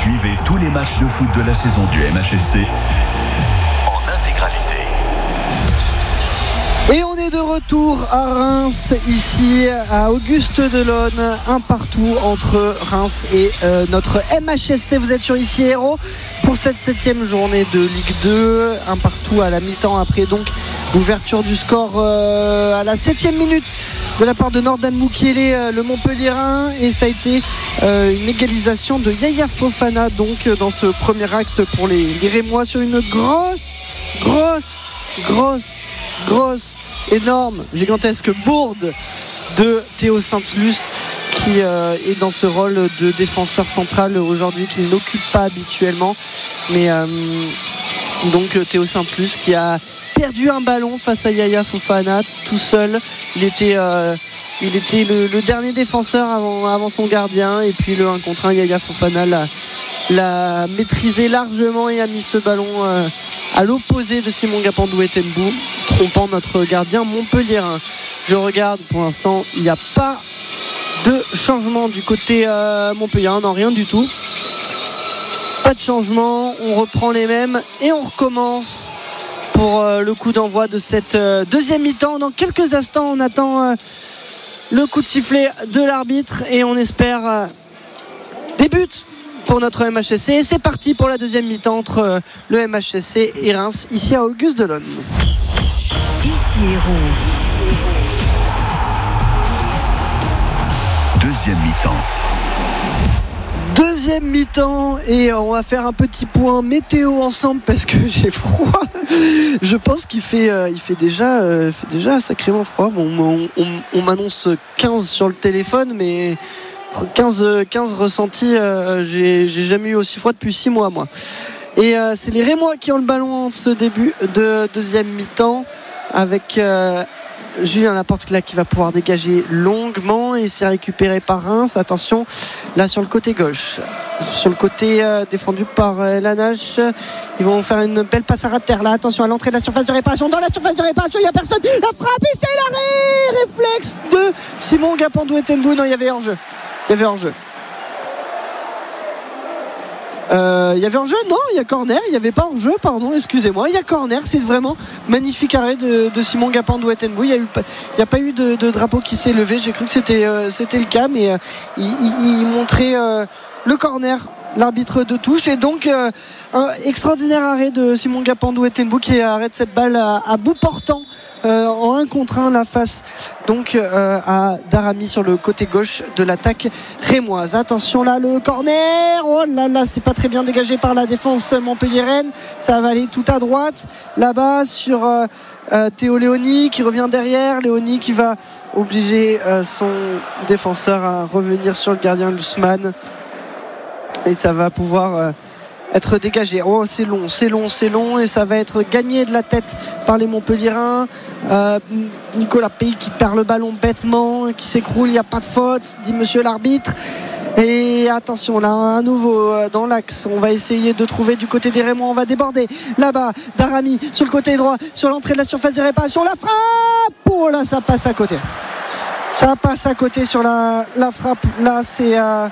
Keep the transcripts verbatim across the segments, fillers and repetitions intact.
Suivez tous les matchs de foot de la saison du M H S C en intégralité. Et on est de retour à Reims, ici à Auguste Delaune, un partout entre Reims et euh, notre M H S C. Vous êtes sur Ici Héros pour cette septième journée de Ligue deux, un partout à la mi-temps après donc l'ouverture du score euh, à la septième minute de la part de Nordan Mukiele, euh, le Montpellierin, et ça a été euh, une égalisation de Yaya Fofana donc dans ce premier acte pour les, les Rémois sur une grosse, grosse, grosse, grosse, énorme, gigantesque bourde de Théo Sainte-Luce qui euh, est dans ce rôle de défenseur central aujourd'hui qu'il n'occupe pas habituellement, mais euh, donc Théo Sainte-Luce qui a perdu un ballon face à Yaya Fofana tout seul. Il était, euh, il était le, le dernier défenseur avant, avant son gardien, et puis le un contre un, Yaya Fofana l'a, l'a maîtrisé largement et a mis ce ballon euh, à l'opposé de Simon Gapandou-Etenbou, trompant notre gardien montpellierin. Je regarde, pour l'instant il n'y a pas de changement du côté euh, montpellierin, non, rien du tout, pas de changement, on reprend les mêmes et on recommence pour euh, le coup d'envoi de cette euh, deuxième mi-temps. Dans quelques instants on attend euh, le coup de sifflet de l'arbitre et on espère euh, des buts pour notre M H S C. Et c'est parti pour la deuxième mi-temps entre euh, le M H S C et Reims, ici à Auguste Delaune. Ici Héros. Deuxième mi-temps. Deuxième mi-temps et on va faire un petit point météo ensemble parce que j'ai froid. Je pense qu'il fait, euh, il fait, déjà, euh, fait déjà sacrément froid. Bon, on, on, on m'annonce quinze sur le téléphone, mais quinze, quinze ressentis, euh, j'ai, j'ai jamais eu aussi froid depuis six mois moi. Et euh, c'est les Rémois qui ont le ballon en ce début de deuxième mi-temps avec euh, Julien Laporte là qui va pouvoir dégager longuement et c'est récupéré par Reims. Attention là sur le côté gauche, sur le côté euh, défendu par euh, Lanache. Ils vont faire une belle passe à ras de terre là. Attention à l'entrée de la surface de réparation. Dans la surface de réparation il n'y a personne. La frappe et c'est l'arrêt. Réflexe de Simon Gapandou-Etenbou. Non, il y avait hors-jeu. Il y avait hors-jeu. Euh, il y avait hors-jeu, non, il y a corner, il n'y avait pas hors-jeu, pardon, excusez-moi, il y a corner, c'est vraiment magnifique arrêt de, de Simon Gapandou-Etenbou. Il n'y a, eu, il y a pas eu de, de drapeau qui s'est levé, j'ai cru que c'était, euh, c'était le cas, mais euh, il, il, il montrait euh, le corner, l'arbitre de touche, et donc euh, un extraordinaire arrêt de Simon Gapandou-Etenbou qui arrête cette balle à, à bout portant. Euh, en un contre un la face donc euh, à Daramy sur le côté gauche de l'attaque rémoise. Attention là le corner, oh là là, c'est pas très bien dégagé par la défense montpelliéraine, ça va aller tout à droite là-bas sur euh, euh, Théo Léoni qui revient derrière, Léoni qui va obliger euh, son défenseur à revenir sur le gardien Lusman et ça va pouvoir euh, être dégagé. Oh, c'est long, c'est long, c'est long et ça va être gagné de la tête par les Montpellierins. Euh, Nicolas Pays qui perd le ballon bêtement, qui s'écroule, il n'y a pas de faute, dit monsieur l'arbitre. Et attention là, à nouveau dans l'axe, on va essayer de trouver du côté des Rémois, on va déborder là-bas, Daramy sur le côté droit, sur l'entrée de la surface de réparation, la frappe. Oh là, ça passe à côté. Ça passe à côté sur la, la frappe. Là, c'est euh,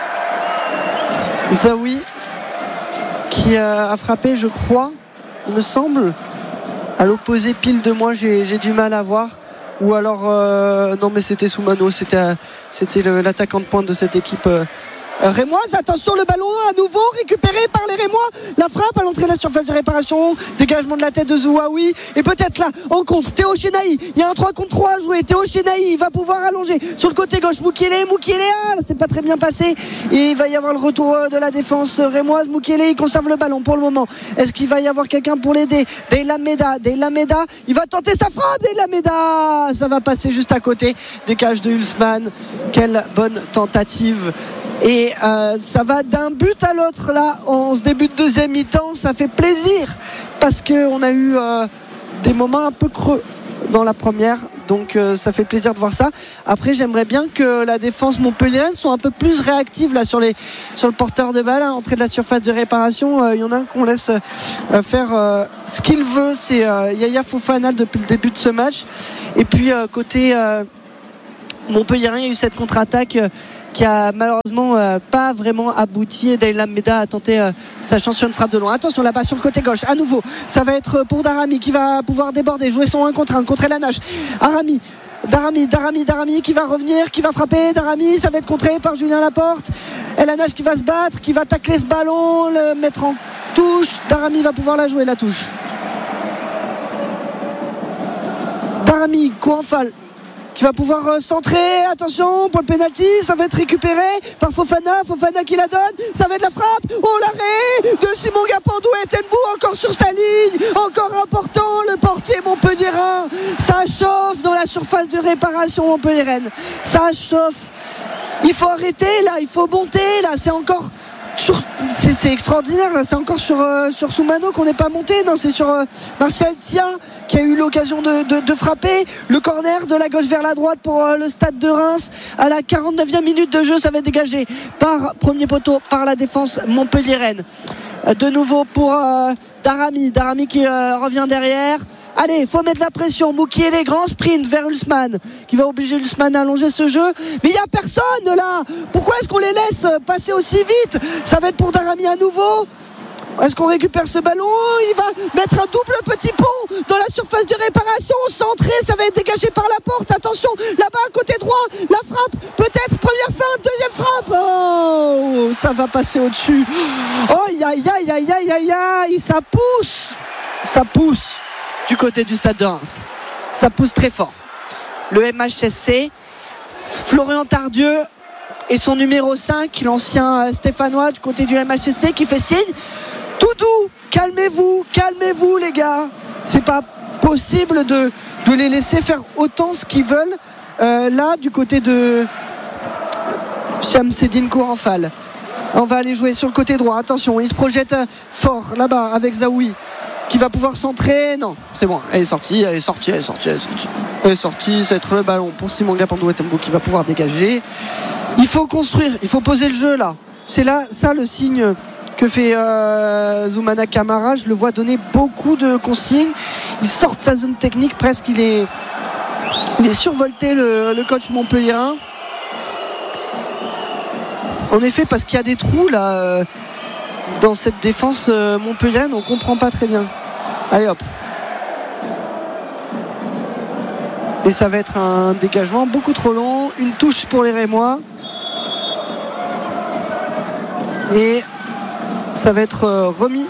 Zawi qui a frappé, je crois, il me semble, à l'opposé pile de moi, j'ai, j'ai du mal à voir, ou alors euh, non mais c'était Soumano, c'était, c'était le, l'attaquant de pointe de cette équipe euh, rémoise. Attention le ballon à nouveau récupéré par les Rémois, la frappe à l'entrée de la surface de réparation, dégagement de la tête de Zouaoui et peut-être là en contre Théo Chenaï, il y a un trois contre trois à jouer, Théo Chenaï il va pouvoir allonger sur le côté gauche, Mukiele, Mukiele ah, c'est pas très bien passé et il va y avoir le retour de la défense rémoise. Mukiele il conserve le ballon pour le moment, est-ce qu'il va y avoir quelqu'un pour l'aider? Delameda, Delameda il va tenter sa frappe, Delameda ça va passer juste à côté, décage de Hulsman, quelle bonne tentative. Et euh, ça va d'un but à l'autre là en ce début de deuxième mi-temps, ça fait plaisir parce qu'on a eu euh, des moments un peu creux dans la première, donc euh, ça fait plaisir de voir ça. Après j'aimerais bien que la défense montpelliéraine soit un peu plus réactive là sur, les, sur le porteur de balle à l'entrée de la surface de réparation. Il euh, y en a un qu'on laisse euh, faire euh, ce qu'il veut, c'est euh, Yaya Fofana depuis le début de ce match. Et puis euh, côté euh, montpelliérain, il y a eu cette contre-attaque euh, qui a malheureusement euh, pas vraiment abouti. Et Daylan Meda a tenté euh, sa chance sur une frappe de loin. Attention là-bas sur le côté gauche, à nouveau, ça va être pour Daramy qui va pouvoir déborder, jouer son un contre un contre El Hanach. Arami Daramy, Daramy, Daramy qui va revenir, qui va frapper. Daramy, ça va être contré par Julien Laporte. El Hanach qui va se battre, qui va tacler ce ballon, le mettre en touche. Daramy va pouvoir la jouer, la touche. Daramy, Kouranfal qui va pouvoir euh, centrer, attention pour le pénalty, ça va être récupéré par Fofana, Fofana qui la donne, ça va être la frappe, oh l'arrêt de Simon Gapandou et Tenbou encore sur sa ligne, encore important le portier montpelliérain, ça chauffe dans la surface de réparation montpelliéraine, ça chauffe, il faut arrêter là, il faut monter là, c'est encore... Sur, c'est, c'est extraordinaire là, c'est encore sur, euh, sur Soumano qu'on n'est pas monté, non c'est sur euh, Martial Tia qui a eu l'occasion de, de, de frapper le corner de la gauche vers la droite pour euh, le stade de Reims à la quarante-neuvième minute de jeu, ça va être dégagé par premier poteau par la défense montpelliéraine. Euh, de nouveau pour euh, Daramy, Daramy qui euh, revient derrière. Allez, il faut mettre la pression. Moukielé, grand sprint vers Ulsman qui va obliger Ulsman à allonger ce jeu. Mais il n'y a personne là. Pourquoi est-ce qu'on les laisse passer aussi vite? Ça va être pour Daramy à nouveau. Est-ce qu'on récupère ce ballon? Il va mettre un double petit pont dans la surface de réparation. Centré, ça va être dégagé par la porte. Attention, là-bas, côté droit, la frappe. Peut-être première fin, deuxième frappe. Oh, ça va passer au-dessus. Oh, aïe, aïe, aïe, aïe, aïe, aïe, aïe. Ça pousse. Ça pousse. Du côté du stade de Reims, ça pousse très fort. Le M H S C, Florian Tardieu et son numéro cinq, l'ancien Stéphanois du côté du M H S C qui fait signe. Tout doux, calmez-vous, calmez-vous les gars. C'est pas possible de, de les laisser faire autant ce qu'ils veulent. Euh, là, du côté de Shamseddine Kouranfal, on va aller jouer sur le côté droit. Attention, il se projette fort là-bas avec Zaoui, qui va pouvoir centrer. Non, c'est bon, elle est sortie, elle est sortie, elle est sortie, elle est sortie. Elle est sortie, ça va être le ballon pour Simon Gapandou et Tenbou qui va pouvoir dégager. Il faut construire, il faut poser le jeu là. C'est là, ça le signe que fait euh, Zoumana Camara. Je le vois donner beaucoup de consignes. Il sort de sa zone technique presque, il est, il est survolté le, le coach montpelliérain. En effet, parce qu'il y a des trous là. Euh, dans cette défense euh, montpelliéraine, on comprend pas très bien. Allez hop, et ça va être un dégagement beaucoup trop long, une touche pour les Rémois et ça va être euh, remis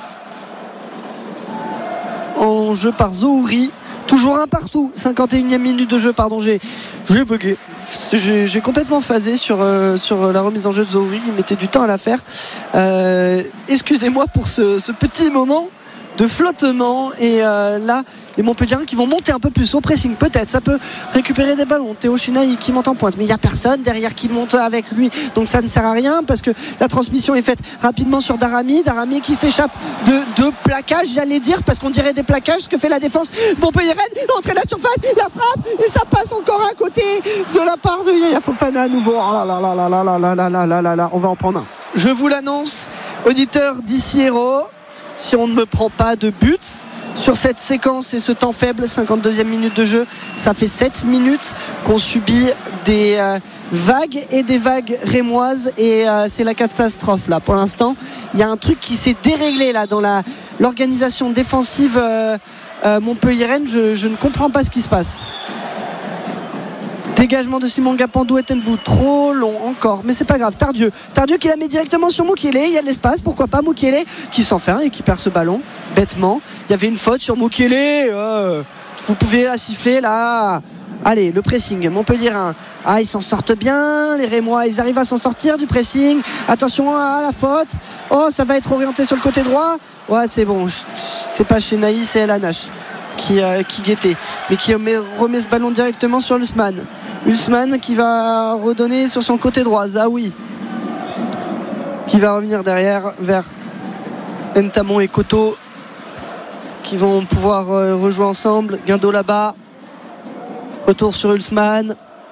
en jeu par Zouri. Toujours un partout, cinquante et unième minute de jeu, pardon, j'ai, j'ai bugué. J'ai, j'ai complètement phasé sur, euh, sur la remise en jeu de Zouri, il mettait du temps à la faire. Euh, excusez-moi pour ce, ce petit moment de flottement. Et euh, là, les Montpelliérains qui vont monter un peu plus au pressing, peut-être, ça peut récupérer des ballons. Théo Chunaï qui monte en pointe, mais il n'y a personne derrière qui monte avec lui, donc ça ne sert à rien parce que la transmission est faite rapidement sur Daramy. Daramy qui s'échappe de deux plaquages, j'allais dire, parce qu'on dirait des plaquages, ce que fait la défense montpelliéraine. L'entrée de la surface, la frappe, et ça passe encore à côté de la part de Yaya Fofana à nouveau. Oh là là là là là là là là là là là là, on va en prendre un. Je vous l'annonce, auditeur d'Ici Héros, si on ne me prend pas de buts sur cette séquence et ce temps faible, cinquante-deuxième minute de jeu, ça fait sept minutes qu'on subit des euh, vagues et des vagues rémoises et euh, c'est la catastrophe là pour l'instant. Il y a un truc qui s'est déréglé là dans la, l'organisation défensive euh, euh, montpelliéraine. Je, je ne comprends pas ce qui se passe. Dégagement de Simon Gapandou et Tenbou, trop long encore, mais c'est pas grave. Tardieu, Tardieu qui la met directement sur Moukielé, il y a de l'espace, pourquoi pas. Moukielé qui s'en fait un et qui perd ce ballon bêtement. Il y avait une faute sur Moukielé, euh, vous pouvez la siffler là. Allez, le pressing montpelliérain, ah ils s'en sortent bien, les Rémois ils arrivent à s'en sortir du pressing. Attention à la faute, oh ça va être orienté sur le côté droit. Ouais c'est bon, c'est pas chez Naïs, c'est El Hanach qui, euh, qui guettait, mais qui remet, remet ce ballon directement sur Ulsman. Ulsman qui va redonner sur son côté droit. Zaoui qui va revenir derrière vers Ntamon et Koto qui vont pouvoir euh, rejouer ensemble. Guindo là-bas, retour sur Ulsman,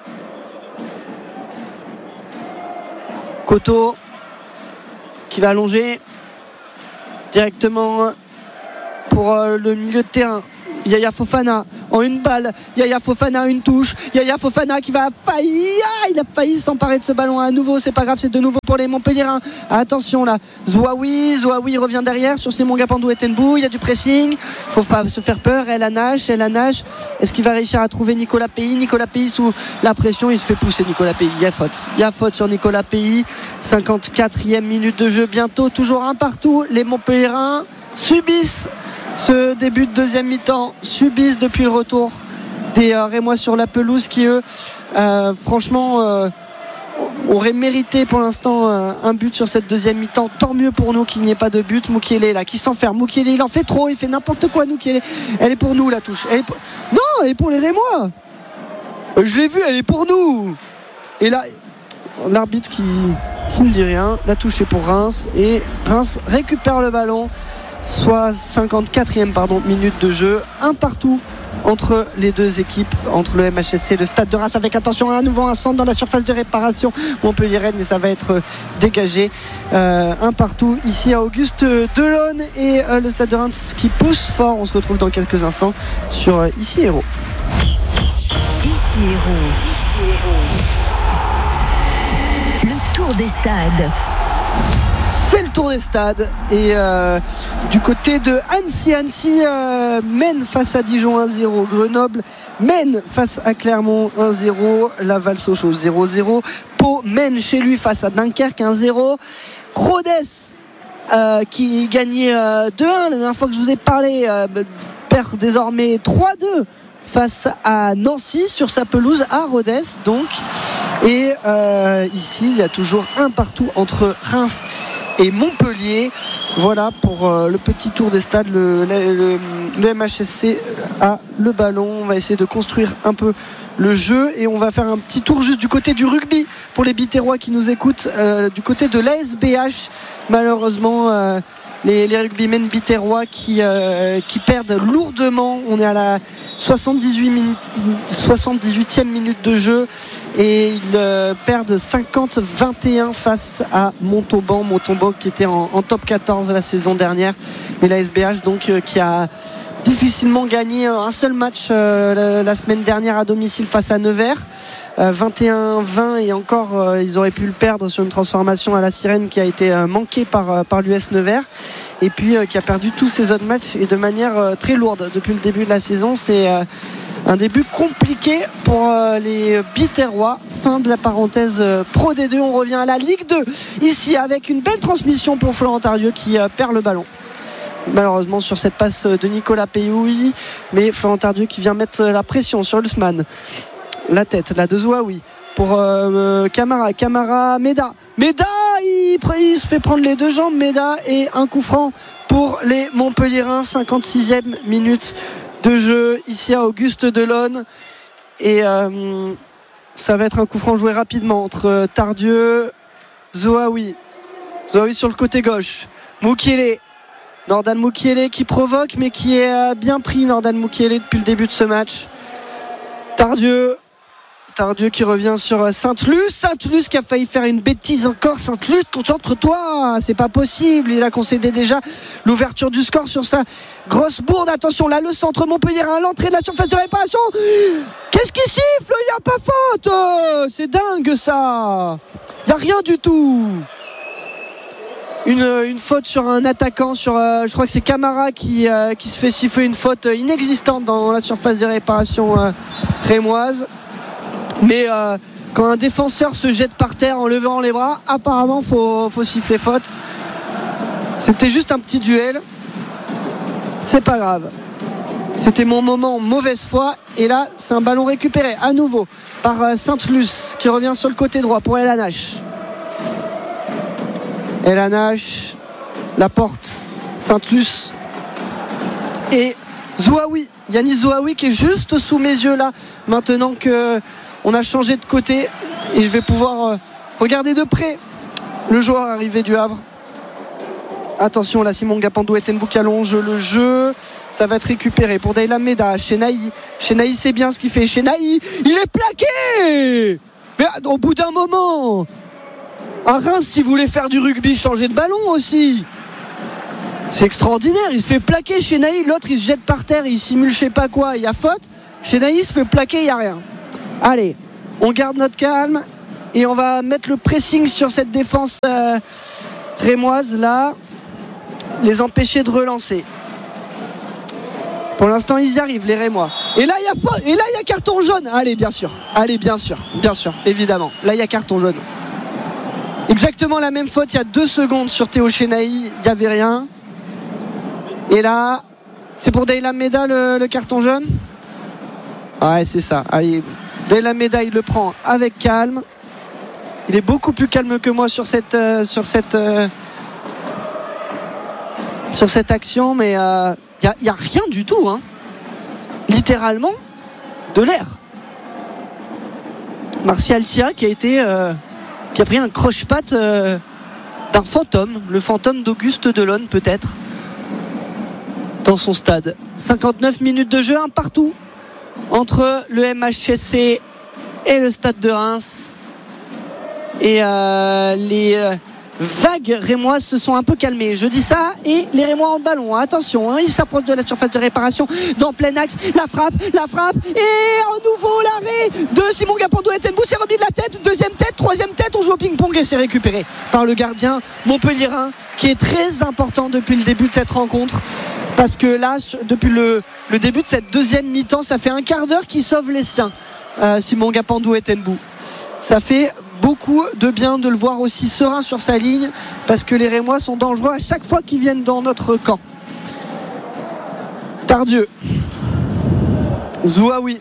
Koto qui va allonger directement pour euh, le milieu de terrain. Yaya Fofana en une balle. Yaya Fofana, une touche. Yaya Fofana qui va faillir. Ah, il a failli s'emparer de ce ballon à nouveau. C'est pas grave, c'est de nouveau pour les Montpellierins. Attention là, Zouaoui, Zouaoui revient derrière sur Simon Gapandou et Tenbou. Il y a du pressing. Faut pas se faire peur. El Anache, El Anache. Est-ce qu'il va réussir à trouver Nicolas Pays? Nicolas Pays sous la pression, il se fait pousser. Nicolas Pays, il y a faute. Il y a faute sur Nicolas Pays. cinquante-quatrième minute de jeu bientôt. Toujours un partout. Les Montpellierins subissent ce début de deuxième mi-temps, subissent depuis le retour des euh, Rémois sur la pelouse qui eux euh, franchement euh, auraient mérité pour l'instant euh, un but sur cette deuxième mi-temps. Tant mieux pour nous qu'il n'y ait pas de but. Mukiele là qui s'enferme, Mukiele il en fait trop, il fait n'importe quoi. Mukiele, elle est pour nous la touche, elle est pour... non elle est pour les Rémois, je l'ai vu, elle est pour nous. Et là l'arbitre qui, qui ne dit rien. La touche est pour Reims et Reims récupère le ballon. Soit cinquante-quatrième pardon, minute de jeu, un partout entre les deux équipes, entre le M H S C et le Stade de Reims, avec attention à nouveau un centre dans la surface de réparation Montpellier-Rennes et ça va être dégagé. Euh, un partout ici à Auguste Delaune et euh, le Stade de Reims qui pousse fort. On se retrouve dans quelques instants sur euh, Ici Héros. Ici Héros. Ici Héros. Le tour des stades. C'est le tour des stades et euh, du côté de Annecy, Annecy euh, mène face à Dijon un zéro, Grenoble mène face à Clermont un zéro, Laval-Sochaux zéro zéro, Pau mène chez lui face à Dunkerque un zéro, Rodez euh, qui gagnait euh, deux un la dernière fois que je vous ai parlé euh, perd désormais trois deux face à Nancy sur sa pelouse à Rodez donc. Et euh, ici il y a toujours un partout entre Reims et Montpellier. Voilà pour euh, le petit tour des stades. Le, le, le M H S C a le ballon. On va essayer de construire un peu le jeu et on va faire un petit tour juste du côté du rugby pour les Biterrois qui nous écoutent, euh, du côté de l'A S B H. Malheureusement euh, les, les rugbymen biterrois qui, euh, qui perdent lourdement. On est à la soixante-dix-huit soixante-dix-huitième minute de jeu et ils euh, perdent cinquante vingt et un face à Montauban. Montauban qui était en, en top quatorze la saison dernière, mais la S B H donc euh, qui a difficilement gagné un seul match euh, la, la semaine dernière à domicile face à Nevers. Euh, vingt et un vingt et encore euh, ils auraient pu le perdre sur une transformation à la sirène qui a été euh, manquée par, euh, par l'U S Nevers et puis euh, qui a perdu tous ses autres matchs et de manière euh, très lourde depuis le début de la saison. C'est euh, un début compliqué pour euh, les Biterrois. Fin de la parenthèse euh, Pro D deux. On revient à la Ligue deux ici avec une belle transmission pour Florent Tarieux qui euh, perd le ballon malheureusement sur cette passe de Nicolas Pays, mais Florent Tarieux qui vient mettre la pression sur Lusman. La tête là de Zouaoui pour euh, Camara, Camara, Meda, Meda il, il se fait prendre les deux jambes, Meda, et un coup franc pour les Montpellierins. Cinquante-sixième minute de jeu ici à Auguste Delaune et euh, ça va être un coup franc joué rapidement entre Tardieu, Zouaoui, Zouaoui sur le côté gauche, Mukiele, Nordan Mukiele qui provoque mais qui est bien pris, Nordan Mukiele depuis le début de ce match. Tardieu Tardieu qui revient sur Sainte-Luce. Sainte-Luce qui a failli faire une bêtise encore. Sainte-Luce, concentre-toi, c'est pas possible. Il a concédé déjà l'ouverture du score sur sa grosse bourde. Attention là, le centre Montpellier à l'entrée de la surface de réparation. Qu'est-ce qui siffle? Il n'y a pas faute. C'est dingue ça. Il n'y a rien du tout. Une, une faute sur un attaquant, sur, euh, je crois que c'est Camara qui, euh, qui se fait siffler une faute inexistante dans la surface de réparation euh, rémoise. Mais euh, quand un défenseur se jette par terre en levant les bras, apparemment faut, faut siffler faute. C'était juste un petit duel, c'est pas grave. C'était mon moment mauvaise foi. Et là c'est un ballon récupéré à nouveau par euh, Sainte-Luce qui revient sur le côté droit pour El Anache. El Anache, la porte, Sainte-Luce et Zouaoui, Yanis Zouaoui qui est juste sous mes yeux là maintenant que on a changé de côté et je vais pouvoir euh, regarder de près le joueur arrivé du Havre. Attention là, Simon Gapandou et Tenbou qui allonge le jeu. Ça va être récupéré pour Daylan Meda. Chenaï, Chenaï c'est bien ce qu'il fait. Chenaï, il est plaqué. Mais au bout d'un moment, à Reims, s'il voulait faire du rugby, changer de ballon aussi. C'est extraordinaire, il se fait plaquer Chenaï, l'autre il se jette par terre, il simule je sais pas quoi, il y a faute. Chenailly se fait plaquer, il n'y a rien. Allez, on garde notre calme et on va mettre le pressing sur cette défense euh, rémoise là, les empêcher de relancer. Pour l'instant, ils y arrivent, les Rémois. Et là, il y a faute. Et là, il y a carton jaune. Allez, bien sûr. Allez, bien sûr. Bien sûr, évidemment. Là, il y a carton jaune. Exactement la même faute il y a deux secondes sur Théo Chenailly. Il n'y avait rien. Et là, c'est pour Daylan Meda le, le carton jaune. Ouais, c'est ça. Allez, Daylan Meda, il le prend avec calme. Il est beaucoup plus calme que moi sur cette, euh, sur cette, euh, sur cette action. Mais... Euh, il n'y a, a rien du tout, hein. Littéralement de l'air. Martial Tia qui a été euh, qui a pris un croche-patte euh, d'un fantôme, le fantôme d'Auguste Delon peut-être, dans son stade. cinquante-neuf minutes de jeu, un partout entre le M H S C et le stade de Reims. Et euh, les euh, vagues rémoises se sont un peu calmées, je dis ça, et les Rémois ont le ballon, attention, hein, ils s'approchent de la surface de réparation dans plein axe, la frappe, la frappe et en nouveau l'arrêt de Simon Gapando et Tenbou, c'est remis de la tête, deuxième tête, troisième tête, on joue au ping-pong et c'est récupéré par le gardien montpelliérain qui est très important depuis le début de cette rencontre, parce que là depuis le, le début de cette deuxième mi-temps, ça fait un quart d'heure qu'il sauve les siens, euh, Simon Gapando et Tenbou. Ça fait beaucoup de bien de le voir aussi serein sur sa ligne, parce que les Rémois sont dangereux à chaque fois qu'ils viennent dans notre camp. Tardieu, Zouaoui,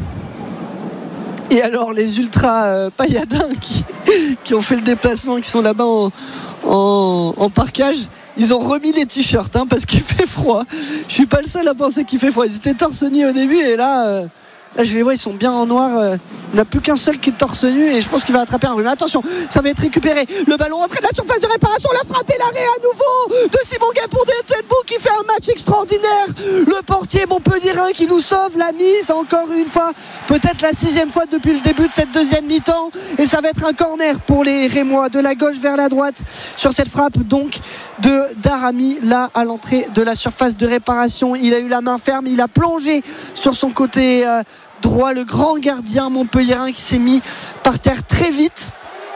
et alors les ultras euh, pailladins qui, qui ont fait le déplacement, qui sont là-bas en, en, en parkage, ils ont remis les t-shirts hein, parce qu'il fait froid. Je suis pas le seul à penser qu'il fait froid. Ils étaient torse nu au début et là... Euh, Là je les vois, ils sont bien en noir. Il n'y a plus qu'un seul qui est torse nu et je pense qu'il va attraper un rhume. Attention, ça va être récupéré. Le ballon entré de la surface de réparation, la frappe et l'arrêt à nouveau de Simon Gapando et Tenbou qui fait un match extraordinaire. Le portier montpelliérain qui nous sauve la mise encore une fois, peut-être la sixième fois depuis le début de cette deuxième mi-temps. Et ça va être un corner pour les Rémois, de la gauche vers la droite sur cette frappe donc de Daramy là à l'entrée de la surface de réparation. Il a eu la main ferme, il a plongé sur son côté euh, droit, le grand gardien montpelliérain qui s'est mis par terre très vite.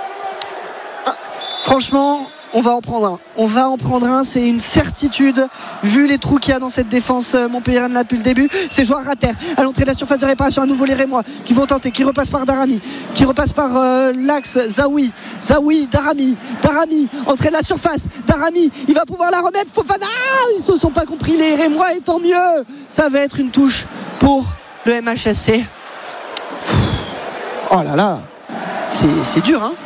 Franchement, on va en prendre un. On va en prendre un, c'est une certitude vu les trous qu'il y a dans cette défense montpelliéraine là depuis le début. C'est joueur à terre à l'entrée de la surface de réparation, à nouveau les Rémois qui vont tenter, qui repasse par Daramy, qui repasse par euh, l'axe Zawi, Zawi, Daramy, Daramy, entrée de la surface, Daramy, il va pouvoir la remettre, Fofana, ils se sont pas compris les Rémois et tant mieux. Ça va être une touche pour le M H S C. Oh là là, c'est, c'est dur hein.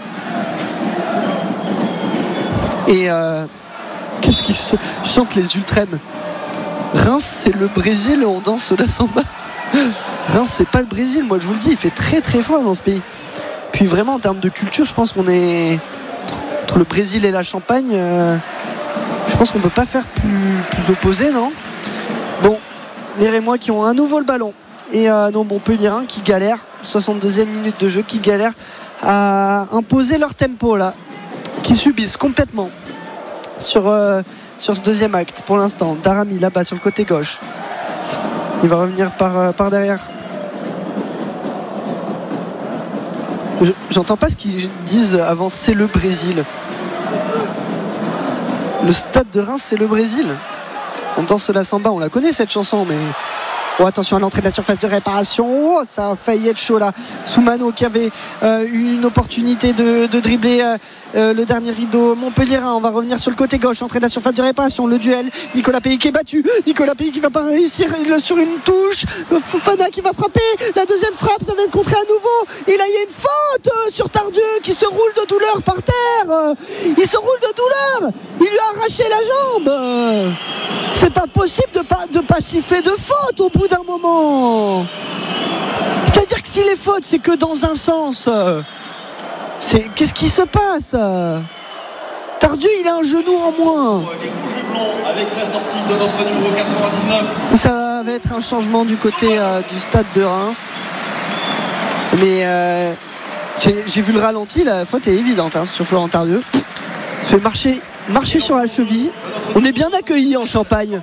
Et euh, qu'est-ce qu'ils chantent les ultrèmes? Reims c'est le Brésil, on danse la samba. Reims c'est pas le Brésil, moi je vous le dis, il fait très très froid dans ce pays. Puis vraiment en termes de culture, je pense qu'on est entre le Brésil et la Champagne, euh, je pense qu'on peut pas faire plus, plus opposé, non? Bon, les Rémois qui ont à nouveau le ballon. Et euh, non, Montpelliérain qui galère, soixante-deuxième minute de jeu, qui galère à imposer leur tempo là, qui subissent complètement sur, euh, sur ce deuxième acte pour l'instant. Daramy là-bas sur le côté gauche, il va revenir par, euh, par derrière. Je, j'entends pas ce qu'ils disent avant, c'est le Brésil. Le stade de Reims c'est le Brésil. On danse la samba, on la connaît cette chanson, mais... Oh, attention à l'entrée de la surface de réparation. Oh, ça a failli être chaud là. Soumano qui avait euh, une opportunité de, de dribbler euh, euh, le dernier rideau montpelliérain. On va revenir sur le côté gauche, entrée de la surface de réparation. Le duel, Nicolas Pays qui est battu. Nicolas Pays qui va pas réussir sur une touche. Fofana qui va frapper. La deuxième frappe, ça va être contré à nouveau. Et là, il y a une faute sur Tardieu qui se roule de douleur par terre. Il se roule de douleur. Il lui a arraché la jambe. C'est pas possible de pas, de pas siffler de faute au bout d'un moment. C'est-à-dire que si les fautes c'est que dans un sens, c'est... qu'est-ce qui se passe? Tardieu il a un genou en moins. Avec la sortie de notre numéro quatre-vingt-dix-neuf. Ça va être un changement du côté euh, du stade de Reims. Mais euh, j'ai, j'ai vu le ralenti, la faute est évidente hein, sur Florent Tardieu. Il se fait marcher, marcher sur la cheville. On est bien accueillis en Champagne.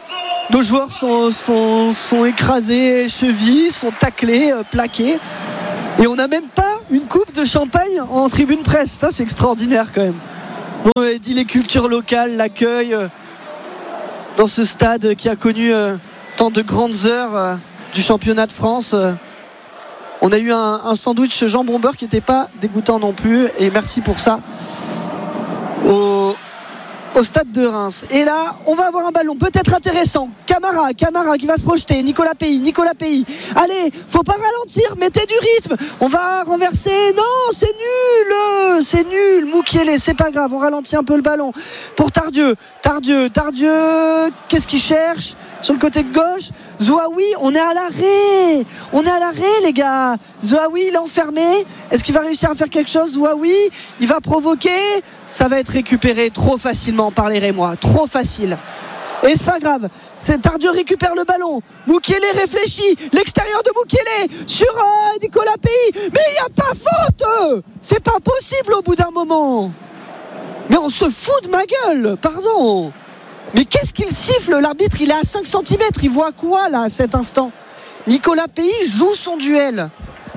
nos joueurs sont, se font, se font écraser chevilles, se font tacler, euh, plaquer. Et on n'a même pas une coupe de champagne en tribune presse. Ça, c'est extraordinaire quand même. On avait dit les cultures locales, l'accueil euh, dans ce stade qui a connu euh, tant de grandes heures euh, du championnat de France. Euh, on a eu un, un sandwich jambon beurre qui n'était pas dégoûtant non plus. Et merci pour ça au, au stade de Reims. Et là, on va avoir un ballon peut-être intéressant. Camara, Camara qui va se projeter. Nicolas Pays, Nicolas Pays. Allez, faut pas ralentir, mettez du rythme. On va renverser. Non, c'est nul, c'est nul. Moukielé, c'est pas grave. On ralentit un peu le ballon pour Tardieu. Tardieu, Tardieu. Qu'est-ce qu'il cherche sur le côté gauche? Zouaoui, on est à l'arrêt. On est à l'arrêt, les gars. Zouaoui, il est enfermé. Est-ce qu'il va réussir à faire quelque chose? Zouaoui, il va provoquer. Ça va être récupéré trop facilement par les Rémois. Trop facile. Et c'est pas grave. C'est Tardieu récupère le ballon. Moukielé réfléchit. L'extérieur de Moukielé sur euh, Nicolas Pays. Mais il n'y a pas faute. C'est pas possible au bout d'un moment. Mais on se fout de ma gueule. Pardon. Mais qu'est-ce qu'il siffle? L'arbitre, il est à cinq centimètres. Il voit quoi là à cet instant? Nicolas Pays joue son duel.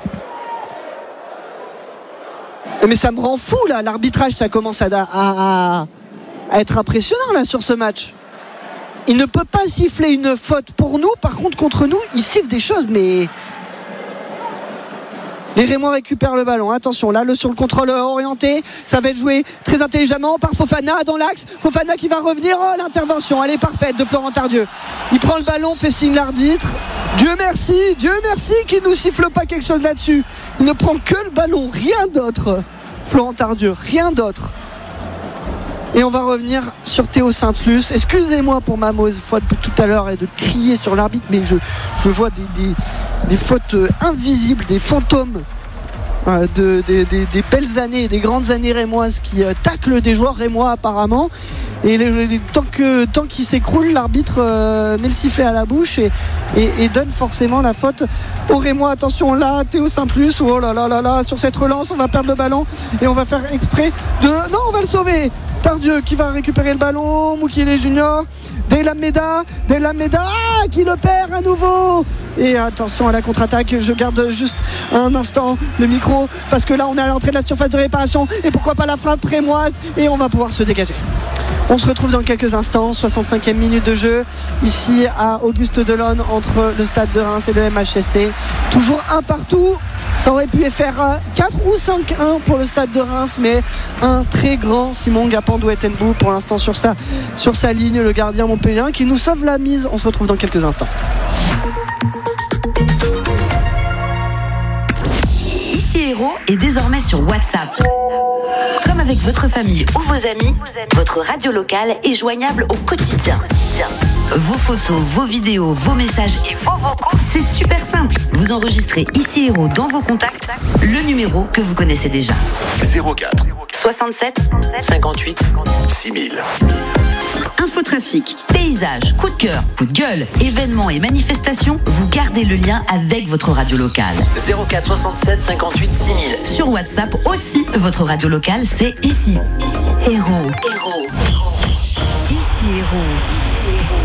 Mais ça me rend fou là. L'arbitrage, ça commence à, à, à être impressionnant là sur ce match. Il ne peut pas siffler une faute pour nous. Par contre, contre nous, il siffle des choses. Mais les Rémois récupèrent le ballon. Attention, là, le, sur le contrôle orienté, ça va être joué très intelligemment par Fofana dans l'axe. Fofana qui va revenir. Oh, l'intervention, elle est parfaite de Florent Tardieu. Il prend le ballon, fait signe l'arbitre. Dieu merci, Dieu merci qu'il ne nous siffle pas quelque chose là-dessus. Il ne prend que le ballon, rien d'autre. Florent Tardieu, rien d'autre. Et on va revenir sur Théo Sainte-Luce. Excusez-moi pour ma mauvaise faute de tout à l'heure et de crier sur l'arbitre, mais je, je vois des, des, des fautes invisibles, des fantômes euh, de, des, des, des belles années, des grandes années rémoises qui euh, taclent des joueurs rémois apparemment. Et les, les, tant, que, tant qu'ils s'écroulent, l'arbitre euh, met le sifflet à la bouche et, et, et donne forcément la faute aux Rémois. Attention là, Théo Sainte-Luce, oh là là là là, sur cette relance, on va perdre le ballon et on va faire exprès de... Non, on va le sauver. Tardieu qui va récupérer le ballon, Moukielé Junior, Delameda, Delameda ah, qui le perd à nouveau. Et attention à la contre-attaque, je garde juste un instant le micro parce que là on est à l'entrée de la surface de réparation et pourquoi pas la frappe rémoise et on va pouvoir se dégager. On se retrouve dans quelques instants, soixante-cinquième minute de jeu ici à Auguste Delaune entre le stade de Reims et le M H S C. Toujours un partout. Ça aurait pu faire quatre ou cinq un pour le stade de Reims, mais un très grand Simon Gapandou-Etenbou pour l'instant sur sa, sur sa ligne, le gardien montpellierien qui nous sauve la mise. On se retrouve dans quelques instants. Ici Héros est désormais sur WhatsApp. Comme avec votre famille ou vos amis, votre radio locale est joignable au quotidien. Vos photos, vos vidéos, vos messages et vos vocaux, c'est super simple. Vous enregistrez Ici Héros dans vos contacts, le numéro que vous connaissez déjà. zéro quatre soixante-sept cinquante-huit six mille. Infotrafic, paysage, coup de cœur, coup de gueule, événements et manifestations, vous gardez le lien avec votre radio locale. zéro quatre soixante-sept cinquante-huit six mille. Sur WhatsApp aussi, votre radio locale, c'est ici. Ici Héros. Héros. Ici Héros. Ici Héros.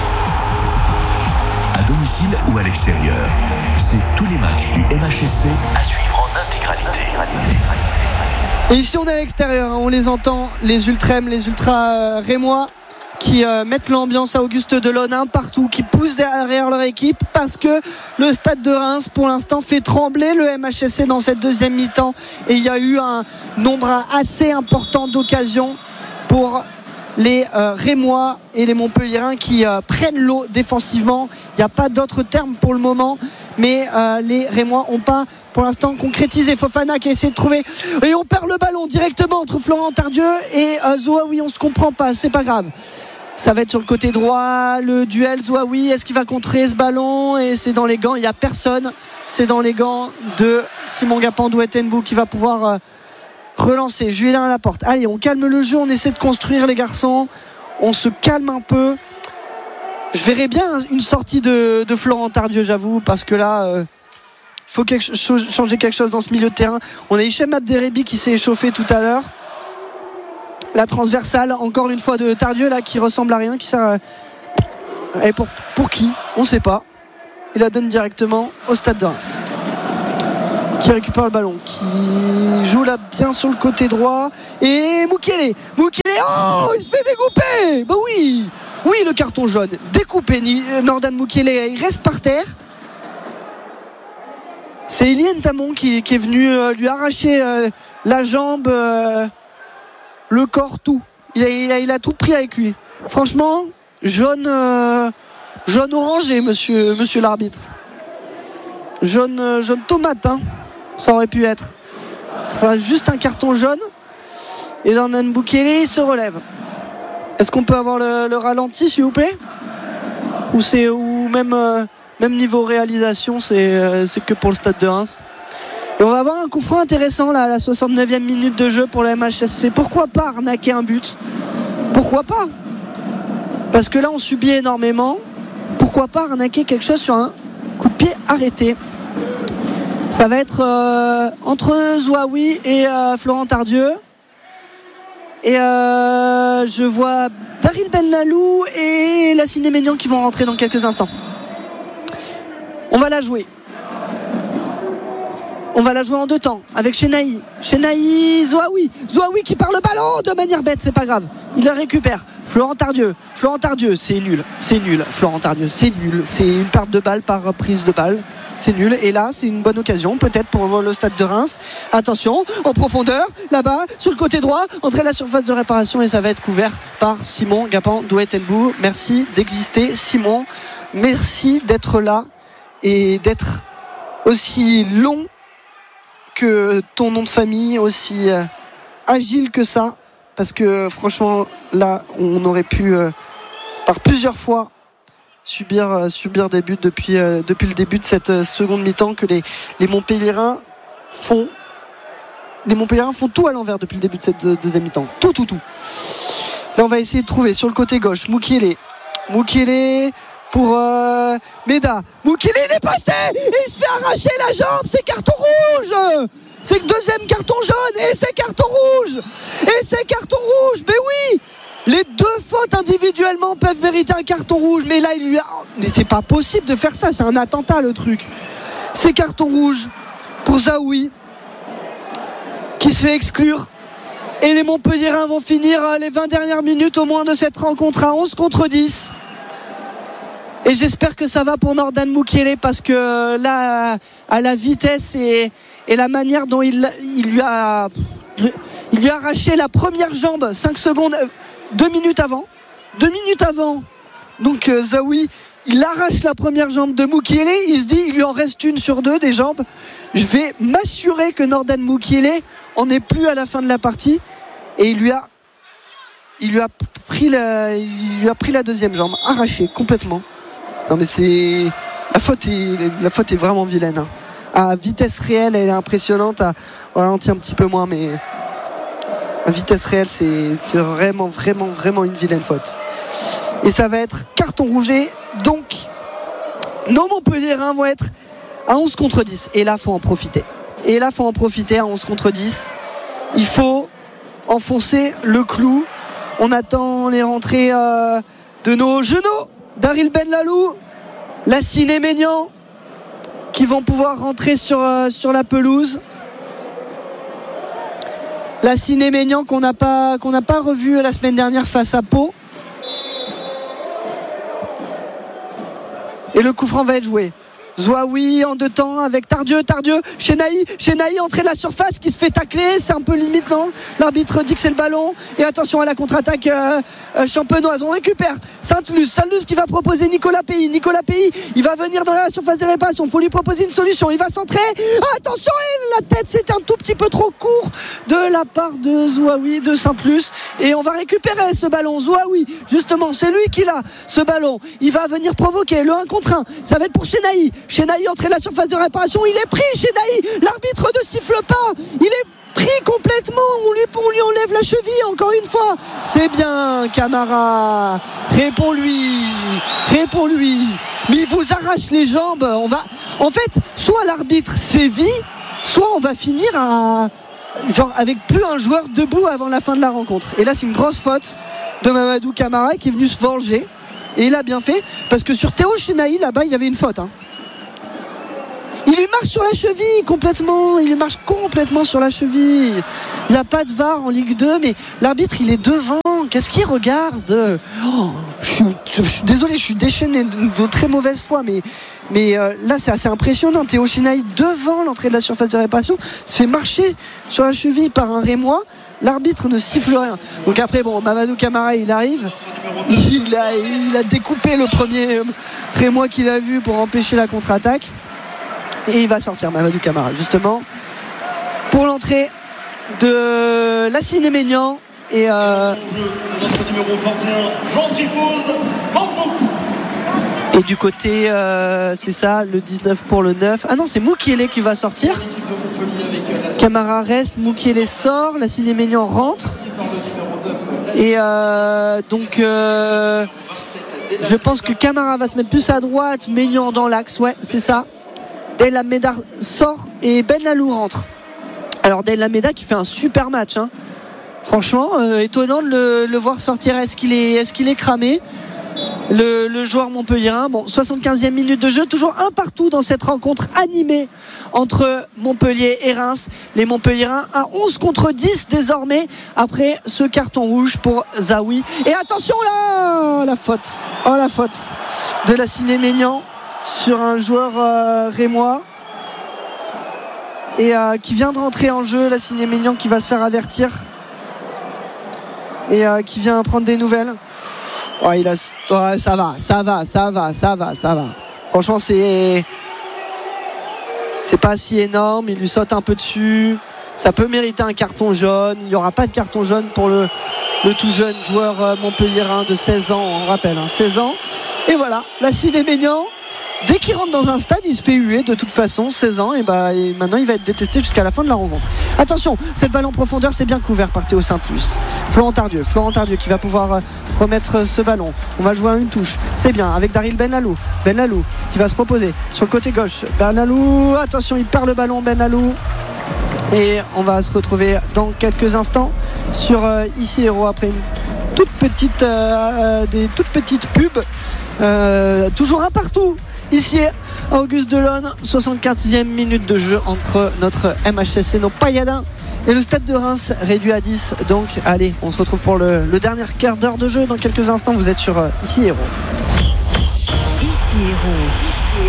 À domicile ou à l'extérieur, c'est tous les matchs du M H S C à suivre en intégralité. Et ici on est à l'extérieur, on les entend, les ultrêmes, les ultras euh, rémois qui euh, mettent l'ambiance à Auguste Delaune un partout, qui poussent derrière leur équipe parce que le stade de Reims pour l'instant fait trembler le M H S C dans cette deuxième mi-temps et il y a eu un nombre assez important d'occasions pour les euh, Rémois et les Montpelliérains qui euh, prennent l'eau défensivement. Il n'y a pas d'autre terme pour le moment, mais euh, les Rémois n'ont pas pour l'instant concrétisé. Fofana qui a essayé de trouver et on perd le ballon directement entre Florent Tardieu et euh, Zouaoui. On se comprend pas, c'est pas grave. Ça va être sur le côté droit, le duel Zouaoui. Est-ce qu'il va contrer ce ballon? Et c'est dans les gants, il n'y a personne. C'est dans les gants de Simon Gapandou-Etenbou qui va pouvoir euh, relancer. Julien à la porte. Allez, on calme le jeu, on essaie de construire les garçons. On se calme un peu. Je verrais bien une sortie de, de Florent Tardieu, j'avoue, parce que là, il euh, faut quelque chose, changer quelque chose dans ce milieu de terrain. On a Hichem Abderrebi qui s'est échauffé tout à l'heure. La transversale, encore une fois, de Tardieu, là, qui ressemble à rien, qui sert Et pour, pour qui? On ne sait pas. Il la donne directement au Stade de Reims, qui récupère le ballon, qui joue là bien sur le côté droit. Et Mukele, Mukele, oh, il se fait découper. Bah oui, oui, le carton jaune. Découpé, Nordan Mukele, il reste par terre. C'est Elie Ntamon qui, qui est venu euh, lui arracher euh, la jambe, euh, le corps, tout. Il a, il, a, il a tout pris avec lui. Franchement, jaune, euh, jaune orangé, monsieur, monsieur l'arbitre. Jaune, euh, jaune tomate, hein. Ça aurait pu être. Ce sera juste un carton jaune. Et Nordan Mukele il se relève. Est-ce qu'on peut avoir le, le ralenti, s'il vous plaît? Ou c'est ou même euh, même niveau réalisation, c'est euh, c'est que pour le Stade de Reims. Et on va avoir un coup franc intéressant là à la soixante-neuvième minute de jeu pour le M H S C. Pourquoi pas arnaquer un but? Pourquoi pas? Parce que là on subit énormément. Pourquoi pas arnaquer quelque chose sur un coup de pied arrêté? Ça va être euh, entre Zouaoui et euh, Florent Tardieu. Et euh, je vois Daryl Benlalou et Lassine Maignan qui vont rentrer dans quelques instants. On va la jouer. On va la jouer en deux temps avec Chenaï. Chenaï, Zouaoui. Zouaoui qui part le ballon de manière bête, c'est pas grave. Il la récupère. Florent Tardieu. Florent Tardieu, c'est nul. C'est nul. Florent Tardieu, c'est nul. C'est une perte de balle par prise de balle. C'est nul. Et là, c'est une bonne occasion, peut-être pour le Stade de Reims. Attention, en profondeur, là-bas, sur le côté droit, entrer à la surface de réparation et ça va être couvert par Simon Gapan Douet-Tenbou. Merci d'exister, Simon. Merci d'être là et d'être aussi long que ton nom de famille, aussi euh, agile que ça. Parce que franchement, là, on aurait pu, euh, par plusieurs fois, subir, euh, subir des buts depuis, euh, depuis le début de cette euh, seconde mi-temps que les, les Montpelliérains font. Les Montpelliérains font tout à l'envers depuis le début de cette euh, deuxième mi-temps. Tout, tout, tout. Là, on va essayer de trouver sur le côté gauche Mukele. Mukele pour euh, Meda. Mukele, il est passé. Il se fait arracher la jambe. C'est carton rouge. C'est le deuxième carton jaune. Et c'est carton rouge. Et c'est carton rouge. Mais oui, les deux fautes individuellement peuvent mériter un carton rouge. Mais là, il lui a... Mais c'est pas possible de faire ça. C'est un attentat, le truc. C'est carton rouge pour Zaoui, qui se fait exclure. Et les Montpelliérains vont finir les vingt dernières minutes au moins de cette rencontre à onze contre dix. Et j'espère que ça va pour Nordan Mukele, parce que là, à la vitesse et, et la manière dont il, il, lui a, il lui a arraché la première jambe cinq secondes, deux minutes avant. deux minutes avant. Donc euh, Zaoui, il arrache la première jambe de Mukele. Il se dit, il lui en reste une sur deux des jambes. Je vais m'assurer que Nordan Mukele en est plus à la fin de la partie. Et il lui a, il lui a pris la, il lui a pris la deuxième jambe, arrachée complètement. Non mais c'est la faute est la faute est vraiment vilaine. Hein. À vitesse réelle, elle est impressionnante. À ralenti un petit peu moins, mais à vitesse réelle, c'est c'est vraiment vraiment vraiment une vilaine faute. Et ça va être carton rouge. Donc nos Montpelliérains vont être à onze contre dix. Et là, faut en profiter. Et là, faut en profiter à onze contre dix. Il faut enfoncer le clou. On attend les rentrées euh, de nos genoux. Daryl Benlalou, Lassine Maignan, qui vont pouvoir rentrer sur, euh, sur la pelouse. Lassine Maignan qu'on n'a pas, qu'on n'a pas revu la semaine dernière face à Pau. Et le coup franc va être joué. Zouaoui en deux temps avec Tardieu, Tardieu, Chenaï, Chenaï entrée de la surface qui se fait tacler, c'est un peu limite, non? L'arbitre dit que c'est le ballon. Et attention à la contre-attaque euh, euh, champenoise. On récupère Sainte-Luce, Sainte-Luce qui va proposer Nicolas Pays. Nicolas Pays, il va venir dans la surface de réparation. Il faut lui proposer une solution. Il va centrer. Attention, et la tête, c'est un tout petit peu trop court de la part de Zouaoui de Sainte-Luce. Et on va récupérer ce ballon. Zouaoui, justement, c'est lui qui l'a, ce ballon. Il va venir provoquer le un contre un. Ça va être pour Chenaï. Chenaï entrée de la surface de réparation, il est pris. Chenaï, l'arbitre ne siffle pas, il est pris complètement, on lui, on lui enlève la cheville encore une fois. C'est bien Camara, réponds-lui, réponds-lui, mais il vous arrache les jambes. On va, en fait, soit l'arbitre sévit, soit on va finir à, genre, avec plus un joueur debout avant la fin de la rencontre. Et là, c'est une grosse faute de Mamadou Camara qui est venu se venger. Et il a bien fait, parce que sur Théo Chenaille, là-bas, il y avait une faute. Hein. Il lui marche sur la cheville complètement. Il lui marche complètement sur la cheville. Il n'y a pas de V A R en Ligue deux, mais l'arbitre, il est devant. Qu'est-ce qu'il regarde? oh, je, suis, je suis désolé, je suis déchaîné de, de très mauvaise foi, mais, mais euh, là, c'est assez impressionnant. Théo Chenaille, devant l'entrée de la surface de réparation, se fait marcher sur la cheville par un Rémois. L'arbitre ne siffle rien. Donc après, bon, Mamadou Camara, il arrive. Il a, il a découpé le premier Rémois qu'il a vu pour empêcher la contre-attaque. Et il va sortir Mamadou Camara, justement, pour l'entrée de Lassine Maignan. Et euh... notre numéro vingt et un, Jean Trifose, Et du côté, euh, c'est ça, le dix-neuf pour le neuf. Ah non, c'est Moukielé qui va sortir. Camara reste, Moukielé sort, Lassine Maignan rentre. Et euh, donc, euh, je pense que Camara va se mettre plus à droite, Maignan dans l'axe, ouais, c'est ça. Del Almeida sort et Ben Lalou rentre. Alors Del Almeida qui fait un super match, hein. Franchement, euh, étonnant de le, le voir sortir. Est-ce qu'il est, est-ce qu'il est cramé, le, le joueur montpelliérain? Bon, soixante-quinzième minute de jeu, toujours un partout dans cette rencontre animée entre Montpellier et Reims. Les Montpelliérains à onze contre dix désormais après ce carton rouge pour Zawi. Et attention là, la faute, oh la faute de Lassine Maignan sur un joueur euh, rémois. Et euh, qui vient de rentrer en jeu, Lassine Maignan qui va se faire avertir. Et euh, qui vient prendre des nouvelles. Oh, il a... oh, ça va, ça va, ça va, ça va, ça va. Franchement, c'est c'est pas si énorme. Il lui saute un peu dessus. Ça peut mériter un carton jaune. Il n'y aura pas de carton jaune pour le, le tout jeune joueur euh, montpelliérain de seize ans. On rappelle, hein, seize ans. Et voilà, Lassine Maignan. Dès qu'il rentre dans un stade, il se fait huer de toute façon, seize ans, et, bah, et maintenant il va être détesté jusqu'à la fin de la rencontre. Attention, cette balle en profondeur, c'est bien couvert par Théo Saint-Luce. Florent Tardieu, Florent Tardieu qui va pouvoir remettre ce ballon. On va le jouer à une touche, c'est bien, avec Daryl Benalou. Benalou qui va se proposer sur le côté gauche. Benalou, attention, il perd le ballon, Benalou. Et on va se retrouver dans quelques instants sur euh, Ici Héros après une toute petite, euh, des toutes petites pubs. Euh, toujours un partout. Ici à Auguste Delaune, soixante-quinzième minute de jeu entre notre M H S C, nos Payadins, et le stade de Reims réduit à dix. Donc allez, on se retrouve pour le, le dernier quart d'heure de jeu dans quelques instants. Vous êtes sur euh, Ici Héros. Ici Héros. Ici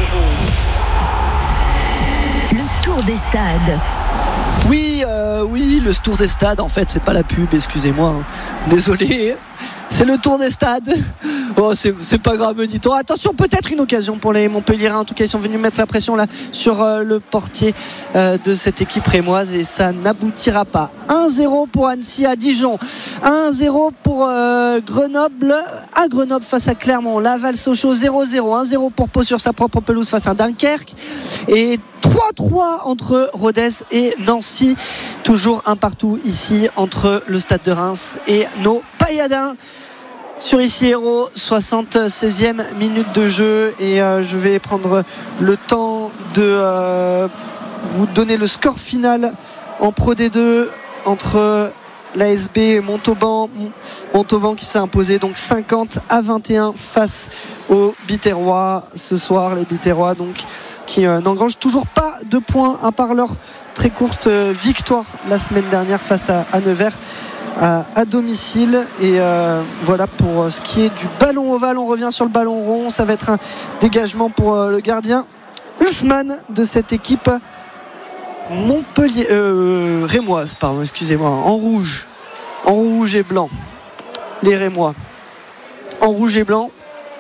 Héros. Le tour des stades. Oui, euh, oui, le tour des stades, en fait, c'est pas la pub, excusez-moi. Hein. Désolé. C'est le tour des stades. Oh, c'est, c'est pas grave, dit-on. Attention, peut-être une occasion pour les Montpelliérains. En tout cas, ils sont venus mettre la pression là sur euh, le portier euh, de cette équipe rémoise et ça n'aboutira pas. un zéro pour Annecy à Dijon. un zéro pour euh, Grenoble à Grenoble face à Clermont. Laval-Sochaux zéro zéro. un zéro pour Pau sur sa propre pelouse face à Dunkerque. Et trois trois entre Rodez et Nancy. Toujours un partout ici entre le stade de Reims et nos Payadins. Sur Ici Héros, soixante-seizième minute de jeu et euh, je vais prendre le temps de euh, vous donner le score final en Pro D deux entre l'A S B et Montauban. Montauban qui s'est imposé donc cinquante à vingt et un face aux Biterrois ce soir. Les Biterrois donc qui euh, n'engrangent toujours pas de points à part leur très courte euh, victoire la semaine dernière face à, à Nevers. À, à domicile et euh, voilà pour euh, ce qui est du ballon ovale. On revient sur le ballon rond, ça va être un dégagement pour euh, le gardien Hulsmann de cette équipe Montpellier euh, rémoise, pardon, excusez-moi, en rouge en rouge et blanc, les Rémois en rouge et blanc.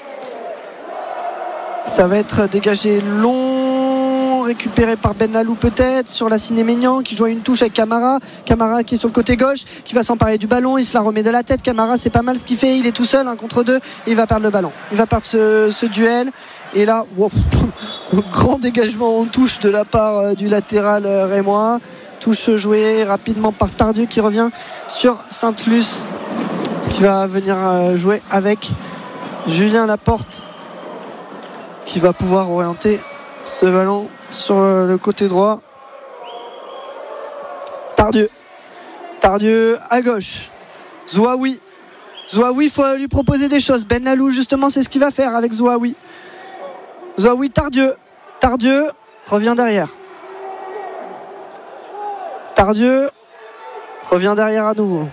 Ça va être dégagé long, récupéré par Benalou peut-être sur Lassine Maignan qui joue à une touche avec Camara. Camara qui est sur le côté gauche, qui va s'emparer du ballon, il se la remet de la tête. Camara, c'est pas mal ce qu'il fait, il est tout seul, un contre deux, et il va perdre le ballon. Il va perdre ce, ce duel. Et là, wow, grand dégagement en touche de la part euh, du latéral euh, rémois. Touche jouée rapidement par Tardieu qui revient sur Saint-Luce, qui va venir euh, jouer avec Julien Laporte, qui va pouvoir orienter ce ballon sur le côté droit. Tardieu Tardieu à gauche, Zouaoui Zouaoui, il faut lui proposer des choses. Ben Lalou, justement, c'est ce qu'il va faire avec Zouaoui. Zouaoui, Tardieu. Tardieu revient derrière. Tardieu revient derrière à nouveau.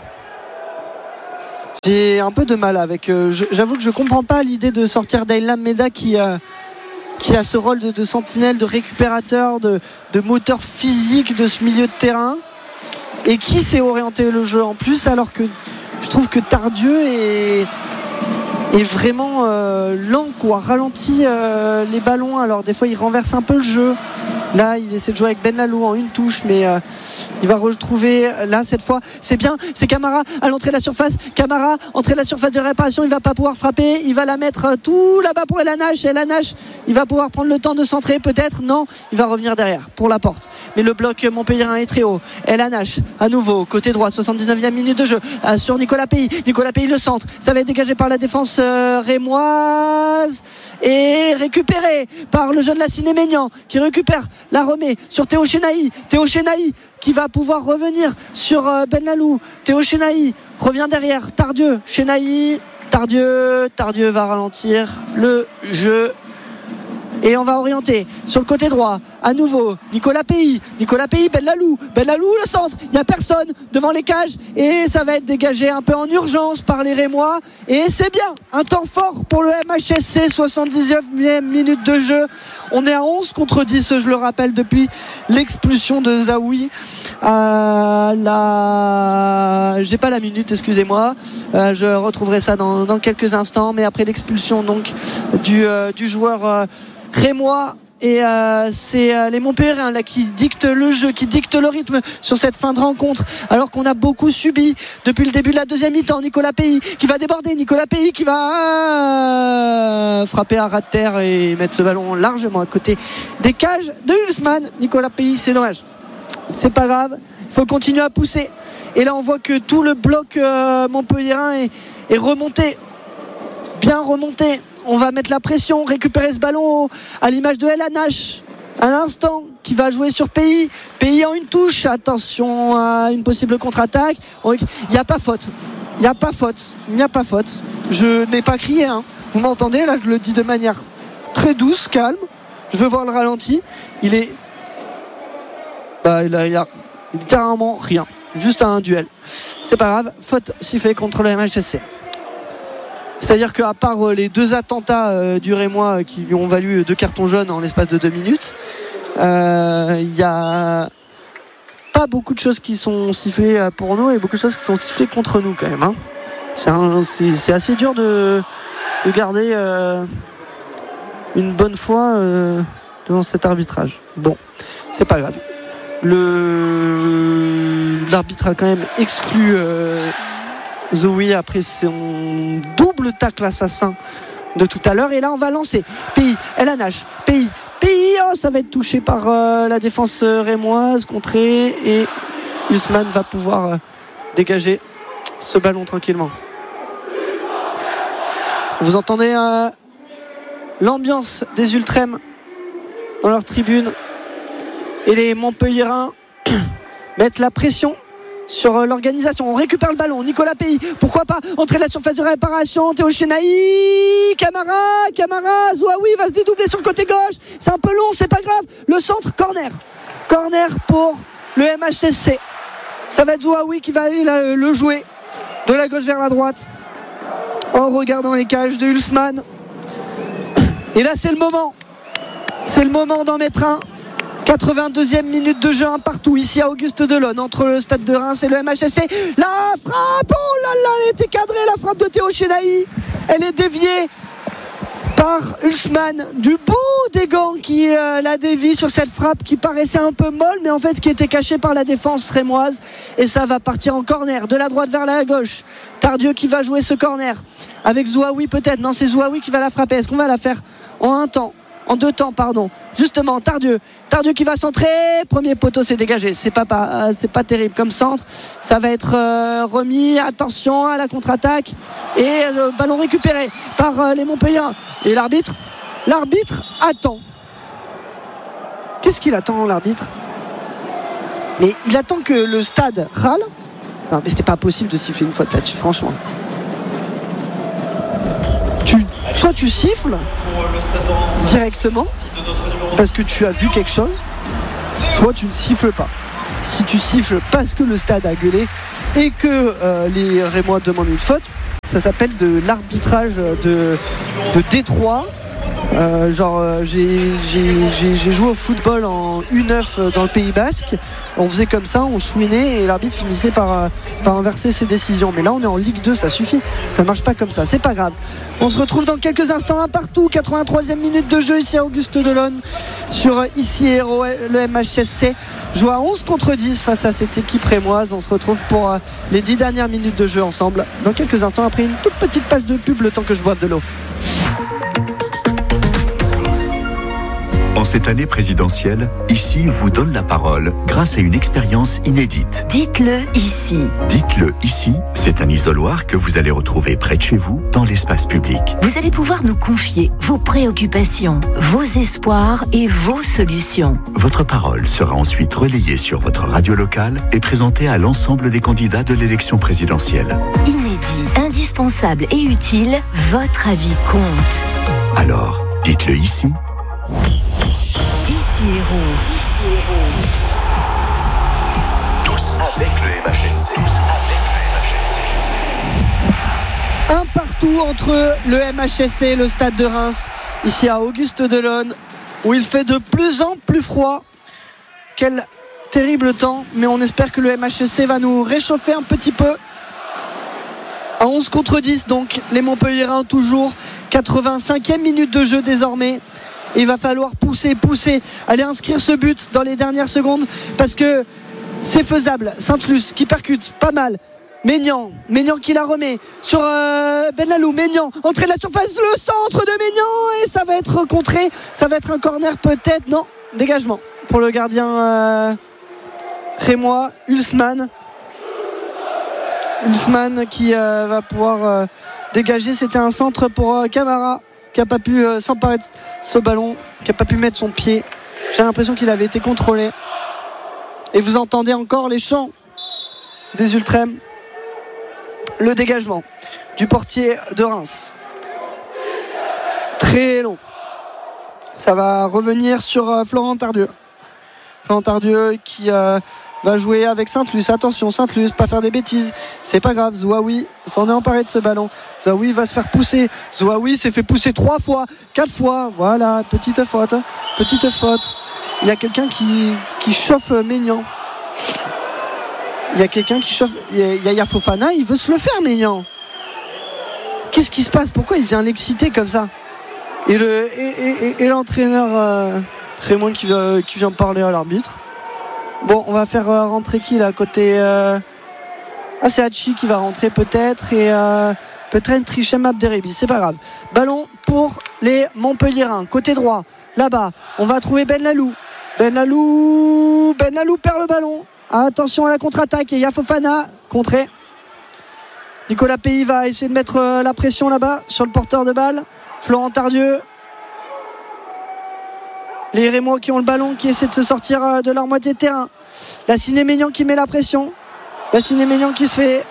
J'ai un peu de mal avec. Euh, je, j'avoue que je comprends pas l'idée de sortir d'Aylan Meda qui, euh, qui a ce rôle de, de sentinelle, de récupérateur, de, de moteur physique de ce milieu de terrain et qui s'est orienté le jeu en plus, alors que je trouve que Tardieu est, est vraiment euh, lent, quoi, ralentit euh, les ballons. Alors des fois il renverse un peu le jeu. Là il essaie de jouer avec Ben Lalou en une touche, mais euh, il va retrouver là cette fois. C'est bien, c'est Camara à l'entrée de la surface. Camara, entrée de la surface de réparation, il va pas pouvoir frapper. Il va la mettre tout là-bas pour El Hanach. El Hanach, il va pouvoir prendre le temps de centrer peut-être. Non, il va revenir derrière pour la porte. Mais le bloc montpelliérain est très haut. El Hanach à nouveau, côté droit, soixante-dix-neuvième minute de jeu sur Nicolas Pays. Nicolas Pays le centre. Ça va être dégagé par la défense euh, rémoise et récupéré par le jeune Lassiné Maignan qui récupère la remet sur Théo Chenailly. Théo Chenailly qui va pouvoir revenir sur Ben Lalou. Théo Chenailly revient derrière. Tardieu, Chenailly, Tardieu, Tardieu va ralentir le jeu. Et on va orienter sur le côté droit. À nouveau, Nicolas Pays. Nicolas Pays, Ben Lalou. Ben Lalou, le centre. Il n'y a personne devant les cages. Et ça va être dégagé un peu en urgence par les Rémois. Et c'est bien. Un temps fort pour le M H S C. soixante-dix-neuvième minute de jeu. On est à onze contre dix, je le rappelle, depuis l'expulsion de Zaoui. Euh, la... J'ai pas la minute, excusez-moi. Euh, je retrouverai ça dans, dans quelques instants. Mais après l'expulsion donc du, euh, du joueur euh, rémois. Et euh, c'est euh, les Montpelliérains là qui dictent le jeu, qui dictent le rythme sur cette fin de rencontre, alors qu'on a beaucoup subi depuis le début de la deuxième mi-temps. Nicolas Pays qui va déborder, Nicolas Pays qui va euh, frapper à ras de terre et mettre ce ballon largement à côté des cages de Hulsmann. Nicolas Pays, c'est dommage, c'est pas grave, il faut continuer à pousser. Et là on voit que tout le bloc euh, montpelliérain est, est remonté, bien remonté. On va mettre la pression, récupérer ce ballon à l'image de El Hanach à l'instant, qui va jouer sur Pays. Pays en une touche, attention à une possible contre-attaque. Il n'y a pas faute, il n'y a pas faute, il n'y a pas faute. Je n'ai pas crié, hein. Vous m'entendez, là je le dis de manière très douce, calme. Je veux voir le ralenti. Il est... Bah, il a, il a littéralement rien, juste un duel. C'est pas grave, faute sifflée contre le M H S C. C'est-à-dire qu'à part les deux attentats euh, du Rémois qui lui ont valu deux cartons jaunes en l'espace de deux minutes, il euh, n'y a pas beaucoup de choses qui sont sifflées pour nous et beaucoup de choses qui sont sifflées contre nous quand même, hein. C'est, un, c'est, c'est assez dur de, de garder euh, une bonne foi euh, devant cet arbitrage. Bon, c'est pas grave. Le... L'arbitre a quand même exclu... Euh, Zoé après son double tacle assassin de tout à l'heure. Et là on va lancer Pays, El Hanach, Pays, Pays, oh, ça va être touché par euh, la défense rémoise, contrée, et Hulsmann va pouvoir euh, dégager ce ballon tranquillement. Vous entendez euh, l'ambiance des Ultrêmes dans leur tribune, et les Montpelliérains mettent la pression sur l'organisation. On récupère le ballon, Nicolas Pays, pourquoi pas entrer de la surface de réparation, Théo Chenailly, Camara, Camara, Zouaoui va se dédoubler sur le côté gauche, c'est un peu long, c'est pas grave, le centre, corner corner pour le M H S C. Ça va être Zouaoui qui va aller le jouer de la gauche vers la droite en regardant les cages de Hulsmann. Et là c'est le moment c'est le moment d'en mettre un. quatre-vingt-deuxième minute de jeu, un partout ici à Auguste Delaune entre le stade de Reims et le M H S C. La frappe, oh là là, elle était cadrée, la frappe de Théo Chenailly. Elle est déviée par Hulsmann du bout des gants qui euh, la dévie sur cette frappe qui paraissait un peu molle, mais en fait qui était cachée par la défense rémoise. Et ça va partir en corner, de la droite vers la gauche. Tardieu qui va jouer ce corner avec Zouaoui peut-être. Non, c'est Zouaoui qui va la frapper. Est-ce qu'on va la faire en un temps? En deux temps, pardon. Justement, Tardieu. Tardieu qui va centrer. Premier poteau, c'est dégagé. C'est pas, pas, c'est pas terrible comme centre. Ça va être euh, remis. Attention à la contre-attaque. Et euh, ballon récupéré par euh, les Montpelliérains. Et l'arbitre L'arbitre attend. Qu'est-ce qu'il attend, l'arbitre? Mais il attend que le stade râle. Non, mais c'était pas possible de siffler une faute là-dessus, franchement. soit tu siffles directement parce que tu as vu quelque chose, soit tu ne siffles pas. Si tu siffles parce que le stade a gueulé et que euh, les Rémois demandent une faute, ça s'appelle de l'arbitrage de, de Détroit. Euh, genre euh, j'ai, j'ai, j'ai, j'ai joué au football en U neuf dans le Pays Basque. On faisait comme ça, on chouinait et l'arbitre finissait par, euh, par inverser ses décisions. Mais là on est en Ligue deux, ça suffit. Ça marche pas comme ça, c'est pas grave. On se retrouve dans quelques instants un partout. quatre-vingt-troisième minute de jeu ici à Auguste Delosne sur euh, ici Hérault, le M H S C joue à onze contre dix face à cette équipe rémoise. On se retrouve pour euh, les dix dernières minutes de jeu ensemble dans quelques instants après une toute petite page de pub le temps que je boive de l'eau. En cette année présidentielle, ici vous donne la parole grâce à une expérience inédite. Dites-le ici. Dites-le ici, c'est un isoloir que vous allez retrouver près de chez vous dans l'espace public. Vous allez pouvoir nous confier vos préoccupations, vos espoirs et vos solutions. Votre parole sera ensuite relayée sur votre radio locale et présentée à l'ensemble des candidats de l'élection présidentielle. Inédit, indispensable et utile, votre avis compte. Alors, dites-le ici. Ici Hérault. Ici Hérault. Tous avec le M H S C. Tous avec le M H S C. Un partout entre le M H S C et le stade de Reims, ici à Auguste Delosne, où il fait de plus en plus froid. Quel terrible temps, mais on espère que le M H S C va nous réchauffer un petit peu. À onze contre dix, donc les Montpelliérains toujours. quatre-vingt-cinquième minute de jeu désormais. Il va falloir pousser, pousser, aller inscrire ce but dans les dernières secondes parce que c'est faisable. Sainte-Luce qui percute pas mal. Maignan, Maignan qui la remet sur euh, Benlalou. Maignan, entrée de la surface, le centre de Maignan et ça va être contré. Ça va être un corner peut-être. Non, dégagement pour le gardien euh, rémois, Hulsmann. Hulsmann qui euh, va pouvoir euh, dégager. C'était un centre pour euh, Camara, qui n'a pas pu euh, s'emparer de ce ballon, qui n'a pas pu mettre son pied. J'ai l'impression qu'il avait été contrôlé. Et vous entendez encore les chants des Ultrêmes. Le dégagement du portier de Reims. Très long. Ça va revenir sur euh, Florent Tardieu. Florent Tardieu qui euh, va jouer avec Sainte-Luce. Attention, Sainte-Luce, pas faire des bêtises. C'est pas grave, Zouaoui s'en est emparé de ce ballon. Zouaoui va se faire pousser. Zouaoui s'est fait pousser trois fois, quatre fois. Voilà, petite faute. Petite faute. Il y a quelqu'un qui, qui chauffe Maignan. Il y a quelqu'un qui chauffe. Il y a Yaya Fofana, il veut se le faire, Maignan. Qu'est-ce qui se passe? Pourquoi il vient l'exciter comme ça? Et, le, et, et, et l'entraîneur euh, Raymond qui, euh, qui vient parler à l'arbitre. Bon, on va faire euh, rentrer qui là côté euh... Ah, c'est Hachi qui va rentrer peut-être. Et euh, peut-être Hichem Abderrebi, c'est pas grave. Ballon pour les Montpelliérains. Côté droit, là-bas, on va trouver Benlalou. Benlalou Benlalou perd le ballon. Attention à la contre-attaque. Et Yafofana contré. Nicolas Pays va essayer de mettre euh, la pression là-bas sur le porteur de balle. Florent Tardieu. Les Rémois qui ont le ballon, qui essaient de se sortir euh, de leur moitié de terrain. La Ciné-Maignan qui met la pression. La Ciné-Maignan qui se fait...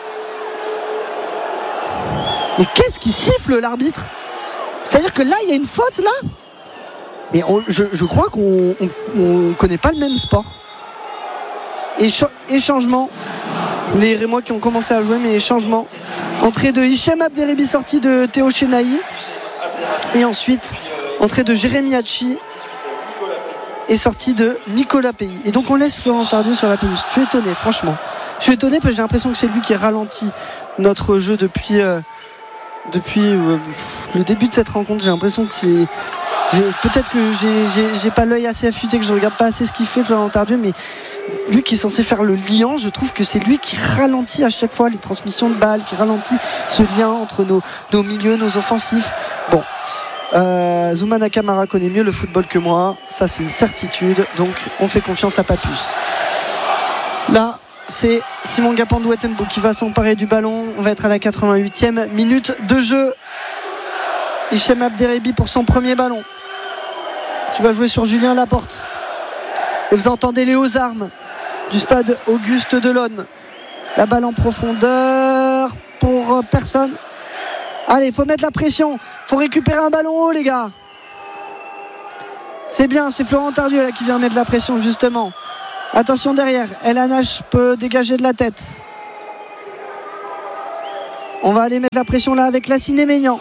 Mais qu'est-ce qui siffle l'arbitre? C'est-à-dire que là, il y a une faute là. Mais on, je, je crois qu'on ne connaît pas le même sport. Et, ch- et changement. Les Rémois qui ont commencé à jouer, mais changement. Entrée de Hichem Abderrebi, sortie de Théo Chenaï. Et ensuite, entrée de Jérémy Hachi. Et sortie de Nicolas Pays. Et donc on laisse Florent Tardieu sur la pelouse. Je suis étonné, franchement. Je suis étonné parce que j'ai l'impression que c'est lui qui ralentit notre jeu depuis, euh, depuis euh, le début de cette rencontre. J'ai l'impression que c'est... J'ai, peut-être que j'ai, j'ai, j'ai pas l'œil assez affûté, que je regarde pas assez ce qu'il fait, Florent Tardieu, mais lui qui est censé faire le lien, je trouve que c'est lui qui ralentit à chaque fois les transmissions de balles, qui ralentit ce lien entre nos, nos milieux, nos offensifs. Bon. Euh, Zoumana Camara connaît mieux le football que moi, ça c'est une certitude, donc on fait confiance à Papus. Là c'est Simon Gapandou-Etembo qui va s'emparer du ballon. On va être à la quatre-vingt-huitième minute de jeu. Hichem Abderrebi pour son premier ballon qui va jouer sur Julien Laporte. Et vous entendez les hauts armes du stade Auguste Delosne. La balle en profondeur pour personne. Allez, il faut mettre la pression. Il faut récupérer un ballon haut, les gars. C'est bien, c'est Florent Tardieu là, qui vient mettre la pression, justement. Attention derrière. El Hanach peut dégager de la tête. On va aller mettre la pression là avec Lassiné Maignan.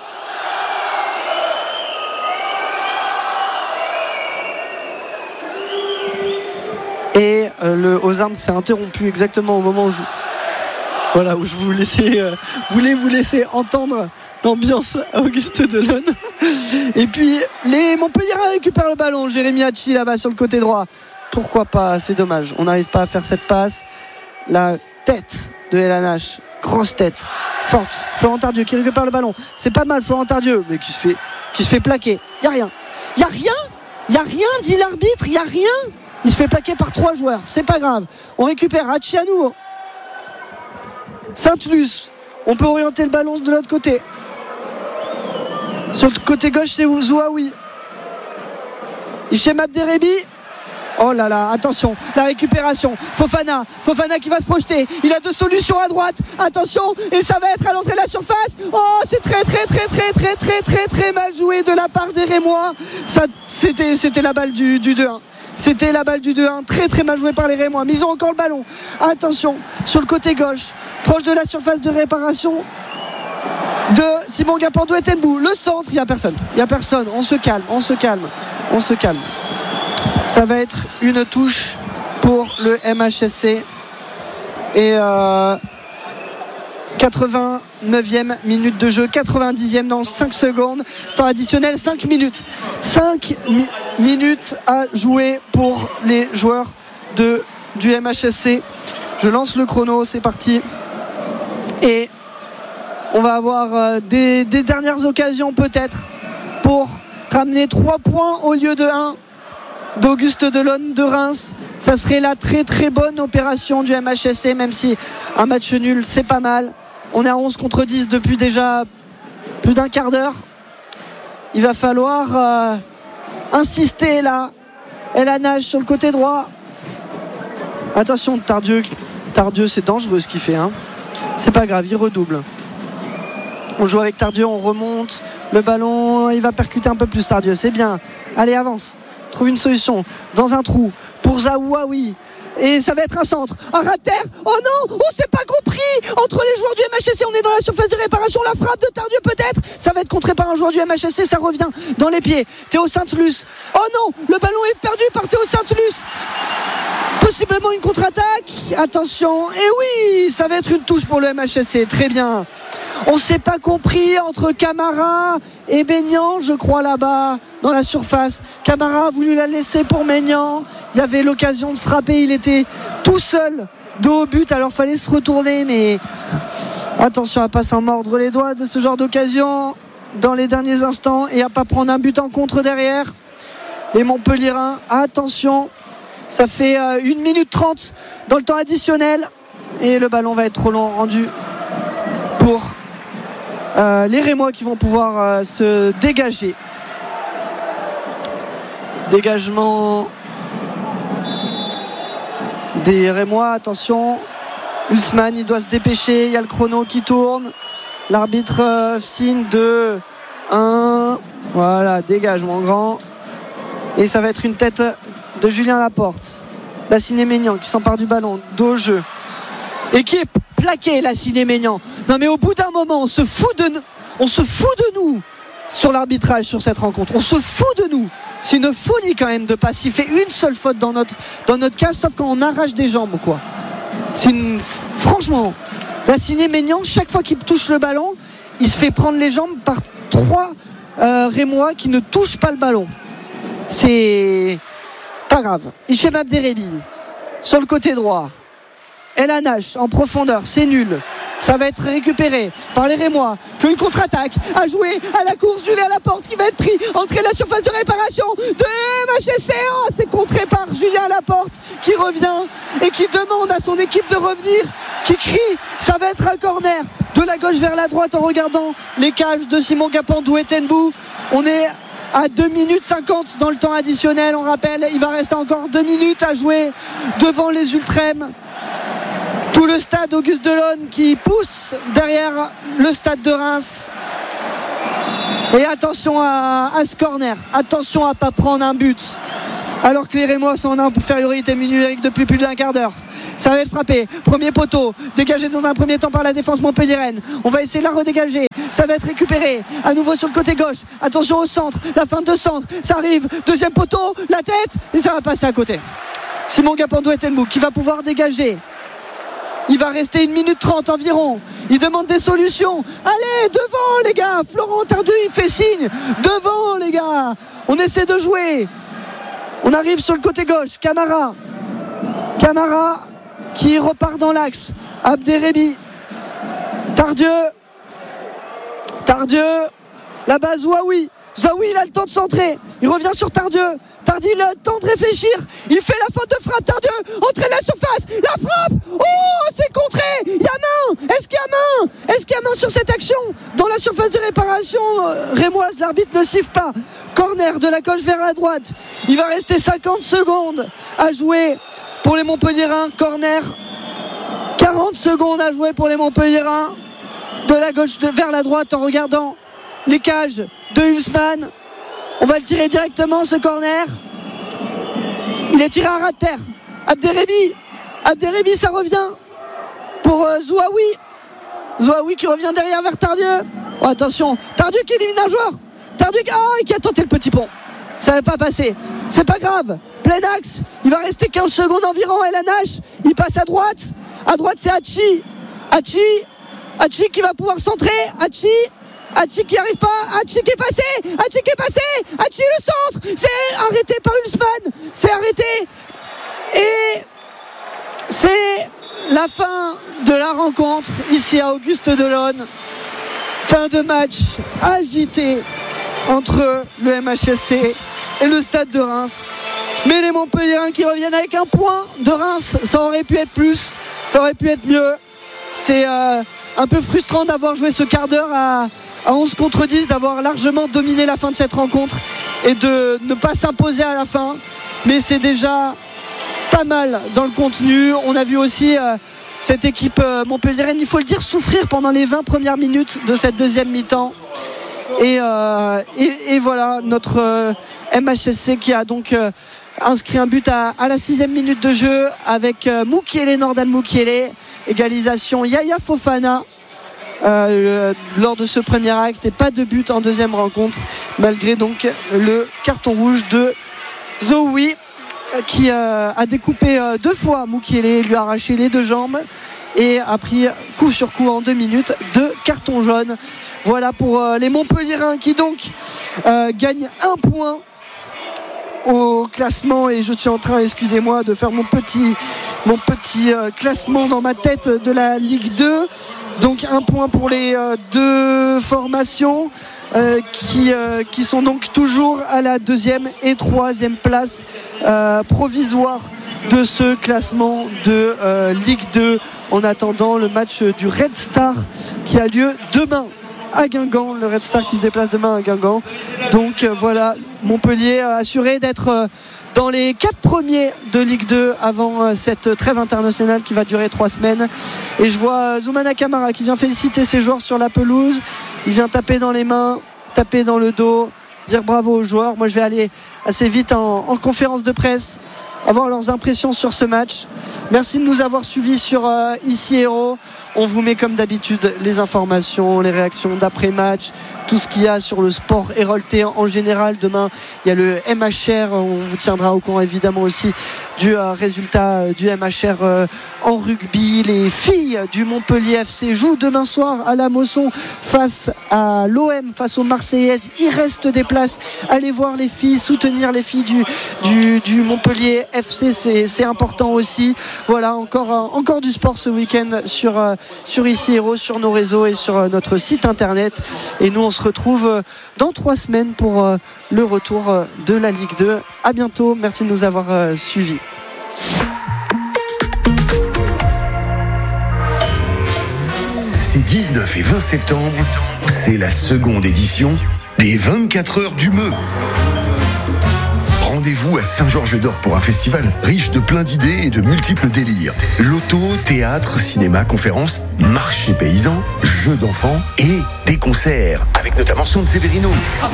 Et euh, le Ozarm s'est interrompu exactement au moment où je, voilà, où je vous laissais, euh, voulais vous laisser entendre l'ambiance à Auguste Delon. Et puis les Montpelliérains récupèrent le ballon. Jérémy Hachi là-bas sur le côté droit. Pourquoi pas, c'est dommage. On n'arrive pas à faire cette passe. La tête de El Hanach, grosse tête, forte. Florent Tardieu qui récupère le ballon. C'est pas mal Florent Tardieu, mais qui se fait, qui se fait plaquer. Il n'y a rien. Il n'y a rien. Il n'y a rien, dit l'arbitre. Il n'y a rien. Il se fait plaquer par trois joueurs. C'est pas grave. On récupère Hachi à nouveau. Sainte-Luce. On peut orienter le ballon de l'autre côté. Sur le côté gauche, c'est Zouaoui. Hichem Abderrebi. Oh là là, attention, la récupération. Fofana, Fofana qui va se projeter. Il a deux solutions à droite. Attention, et ça va être à l'entrée de la surface. Oh, c'est très très très très très très très très mal joué de la part des Rémois. Ça, c'était, c'était la balle du, du deux un. C'était la balle du deux un. Très très mal joué par les Rémois. Mais ils ont encore le ballon. Attention, sur le côté gauche, proche de la surface de réparation de Simon Gapando et Tenbou. Le centre, il n'y a personne. Il n'y a personne. On se calme, on se calme, on se calme. Ça va être une touche pour le M H S C. Et euh, quatre-vingt-neuvième minute de jeu, quatre-vingt-dixième dans cinq secondes. Temps additionnel, cinq minutes. cinq mi- minutes à jouer pour les joueurs de, du M H S C. Je lance le chrono, c'est parti. Et on va avoir euh, des, des dernières occasions peut-être pour ramener trois points au lieu de un d'Auguste Delon de Reims. Ça serait la très très bonne opération du M H S C, même si un match nul c'est pas mal. On est à onze contre dix depuis déjà plus d'un quart d'heure. Il va falloir euh, insister là. El Hanach sur le côté droit. Attention, Tardieu, Tardieu c'est dangereux ce qu'il fait hein. C'est pas grave, il redouble. On joue avec Tardieu, on remonte le ballon, il va percuter un peu plus Tardieu, c'est bien. Allez, avance. Trouve une solution dans un trou pour Zouaoui. Et ça va être un centre, un rater. Oh non, on s'est pas compris entre les joueurs du M H S C. On est dans la surface de réparation. La frappe de Tardieu peut-être. Ça va être contré par un joueur du M H S C. Ça revient dans les pieds. Théo Sainte-Luce. Oh non, le ballon est perdu par Théo Sainte-Luce. Possiblement une contre-attaque. Attention. Et oui, ça va être une touche pour le M H S C. Très bien. On s'est pas compris entre Camara et Maignan, je crois, là-bas dans la surface. Camara a voulu la laisser pour Maignan. Il y avait l'occasion de frapper, il était tout seul dos au but, alors fallait se retourner, mais attention à pas s'en mordre les doigts de ce genre d'occasion dans les derniers instants et à pas prendre un but en contre derrière. Les Montpelliérains, attention, ça fait une minute trente dans le temps additionnel et le ballon va être trop long rendu pour euh, les Rémois qui vont pouvoir euh, se dégager. Dégagement des Rémois, attention. Hulsmann, il doit se dépêcher, il y a le chrono qui tourne. L'arbitre euh, signe deux un. Voilà, dégagement grand. Et ça va être une tête de Julien Laporte. Lassiné Maignan qui s'empare du ballon, dos au jeu. Et qui est plaqué, Lassiné Maignan. Non mais au bout d'un moment, on se fout de, on se fout de nous sur l'arbitrage sur cette rencontre. On se fout de nous. C'est une folie quand même de pas siffler une seule faute dans notre, dans notre cas, sauf quand on arrache des jambes quoi. C'est une... Franchement, Lassiné Maignan, chaque fois qu'il touche le ballon, il se fait prendre les jambes par trois euh, Rémois qui ne touchent pas le ballon. C'est pas grave. Hichem Abderrebi sur le côté droit. El Hanach en profondeur, c'est nul. Ça va être récupéré par les Rémois. Qu'une contre-attaque à jouer à la course. Julien Laporte qui va être pris. Entrée de la surface de réparation de M H S C. Oh, c'est contré par Julien Laporte qui revient et qui demande à son équipe de revenir. Qui crie. Ça va être un corner de la gauche vers la droite en regardant les cages de Simon Gapando et Tenbou. On est à deux minutes cinquante dans le temps additionnel. On rappelle, il va rester encore deux minutes à jouer devant les Ultrêmes. Tout le stade Auguste Delon qui pousse derrière le stade de Reims Et attention à, à ce corner. Attention à ne pas prendre un but. Alors que les Rémois sont en infériorité numérique depuis plus d'un quart d'heure. Ça va être frappé. Premier poteau. Dégagé dans un premier temps par la défense montpelliéraine. On va essayer de la redégager. Ça va être récupéré. À nouveau sur le côté gauche. Attention au centre. La fin de centre. Ça arrive. Deuxième poteau. La tête. Et ça va passer à côté. Simon Gapando-Etelmouk qui va pouvoir dégager. Il va rester une minute trente environ. Il demande des solutions. Allez, devant les gars. Florent Tardieu, il fait signe. Devant les gars. On essaie de jouer. On arrive sur le côté gauche. Camara. Camara qui repart dans l'axe. Abderrahmani. Tardieu. Tardieu. Là-bas, Zouaoui. Zouaoui, il a le temps de centrer. Il revient sur Tardieu. Tardieu, il a le temps de réfléchir. Il fait la faute de frappe. Tardieu, entrée de la surface. La frappe. Oh, c'est contré. Il y a main. Est-ce qu'il y a main? Est-ce qu'il y a main sur cette action? Dans la surface de réparation euh, rémoise, l'arbitre ne siffle pas. Corner de la gauche vers la droite. Il va rester cinquante secondes à jouer pour les Montpelliérains. Corner. quarante secondes à jouer pour les Montpelliérains. De la gauche de, vers la droite en regardant les cages de Hulsmann. On va le tirer directement, ce corner. Il est tiré à ras de terre. Abderrahmani. Abderrahmani, ça revient pour euh, Zouaoui. Zouaoui qui revient derrière vers Tardieu. Oh, attention, Tardieu qui élimine un joueur. Tardieu oh, qui a tenté le petit pont. Ça ne va pas passer. C'est pas grave. Plein axe. Il va rester quinze secondes environ. El Hanache. Il passe à droite. À droite, c'est Hachi. Hachi. Hachi qui va pouvoir centrer. Hachi. Hachi qui n'arrive pas, Hachi qui est passé, Hachi qui est passé, Hachi le centre, c'est arrêté par Hulsmann, c'est arrêté et c'est la fin de la rencontre ici à Auguste Delaune. Fin de match agité entre le M H S C et le Stade de Reims, mais les Montpelliérains qui reviennent avec un point de Reims, ça aurait pu être plus, ça aurait pu être mieux. C'est euh, un peu frustrant d'avoir joué ce quart d'heure à à onze contre dix, d'avoir largement dominé la fin de cette rencontre et de ne pas s'imposer à la fin, mais c'est déjà pas mal dans le contenu. On a vu aussi euh, cette équipe euh, montpelliéraine, il faut le dire, souffrir pendant les vingt premières minutes de cette deuxième mi-temps et, euh, et, et voilà notre euh, M H S C qui a donc euh, inscrit un but à, à la sixième minute de jeu avec euh, Mukiele, Nordan Mukiele, égalisation Yaya Fofana Euh, lors de ce premier acte et pas de but en deuxième rencontre malgré donc le carton rouge de Zouaoui euh, qui euh, a découpé euh, deux fois Mukiele, lui a arraché les deux jambes et a pris coup sur coup en deux minutes deux cartons jaunes. Voilà pour euh, les Montpelliérains qui donc euh, gagnent un point au classement et je suis en train, excusez-moi, de faire mon petit, mon petit euh, classement dans ma tête de la Ligue deux. Donc un point pour les euh, deux formations euh, qui, euh, qui sont donc toujours à la deuxième et troisième place euh, provisoire de ce classement de euh, Ligue deux en attendant le match du Red Star qui a lieu demain à Guingamp. Le Red Star qui se déplace demain à Guingamp. Donc euh, voilà, Montpellier euh, assuré d'être euh, dans les quatre premiers de Ligue deux avant cette trêve internationale qui va durer trois semaines. Et je vois Zoumana Camara qui vient féliciter ses joueurs sur la pelouse. Il vient taper dans les mains, taper dans le dos, dire bravo aux joueurs. Moi je vais aller assez vite en, en conférence de presse, avoir leurs impressions sur ce match. Merci de nous avoir suivis sur euh, Ici Héros. On vous met comme d'habitude les informations, les réactions d'après-match, tout ce qu'il y a sur le sport hérolté en général. Demain, il y a le M H R. On vous tiendra au courant évidemment aussi du euh, résultat euh, du M H R euh, en rugby. Les filles du Montpellier F C jouent demain soir à la Mosson face à l'O M, face aux Marseillaises. Il reste des places. Allez voir les filles, soutenir les filles du, du, du Montpellier F C, c'est, c'est important aussi. Voilà, encore, euh, encore du sport ce week-end sur... Euh, sur Ici Héros, sur nos réseaux et sur notre site internet. Et nous on se retrouve dans trois semaines pour le retour de la Ligue deux. À bientôt, merci de nous avoir suivis. Ces dix-neuf et vingt septembre, c'est la seconde édition des vingt-quatre heures du Meux. Rendez-vous à Saint-Georges-d'Orc pour un festival riche de plein d'idées et de multiples délires. Loto, théâtre, cinéma, conférences, marché paysan, jeux d'enfants et des concerts, avec notamment Son de Severino.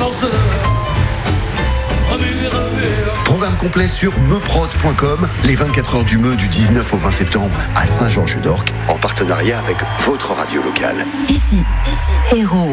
Programme complet sur meuprod point com, les vingt-quatre heures du Meux du dix-neuf au vingt septembre à Saint-Georges-d'Orc, en partenariat avec votre radio locale. Ici, ici, Héros.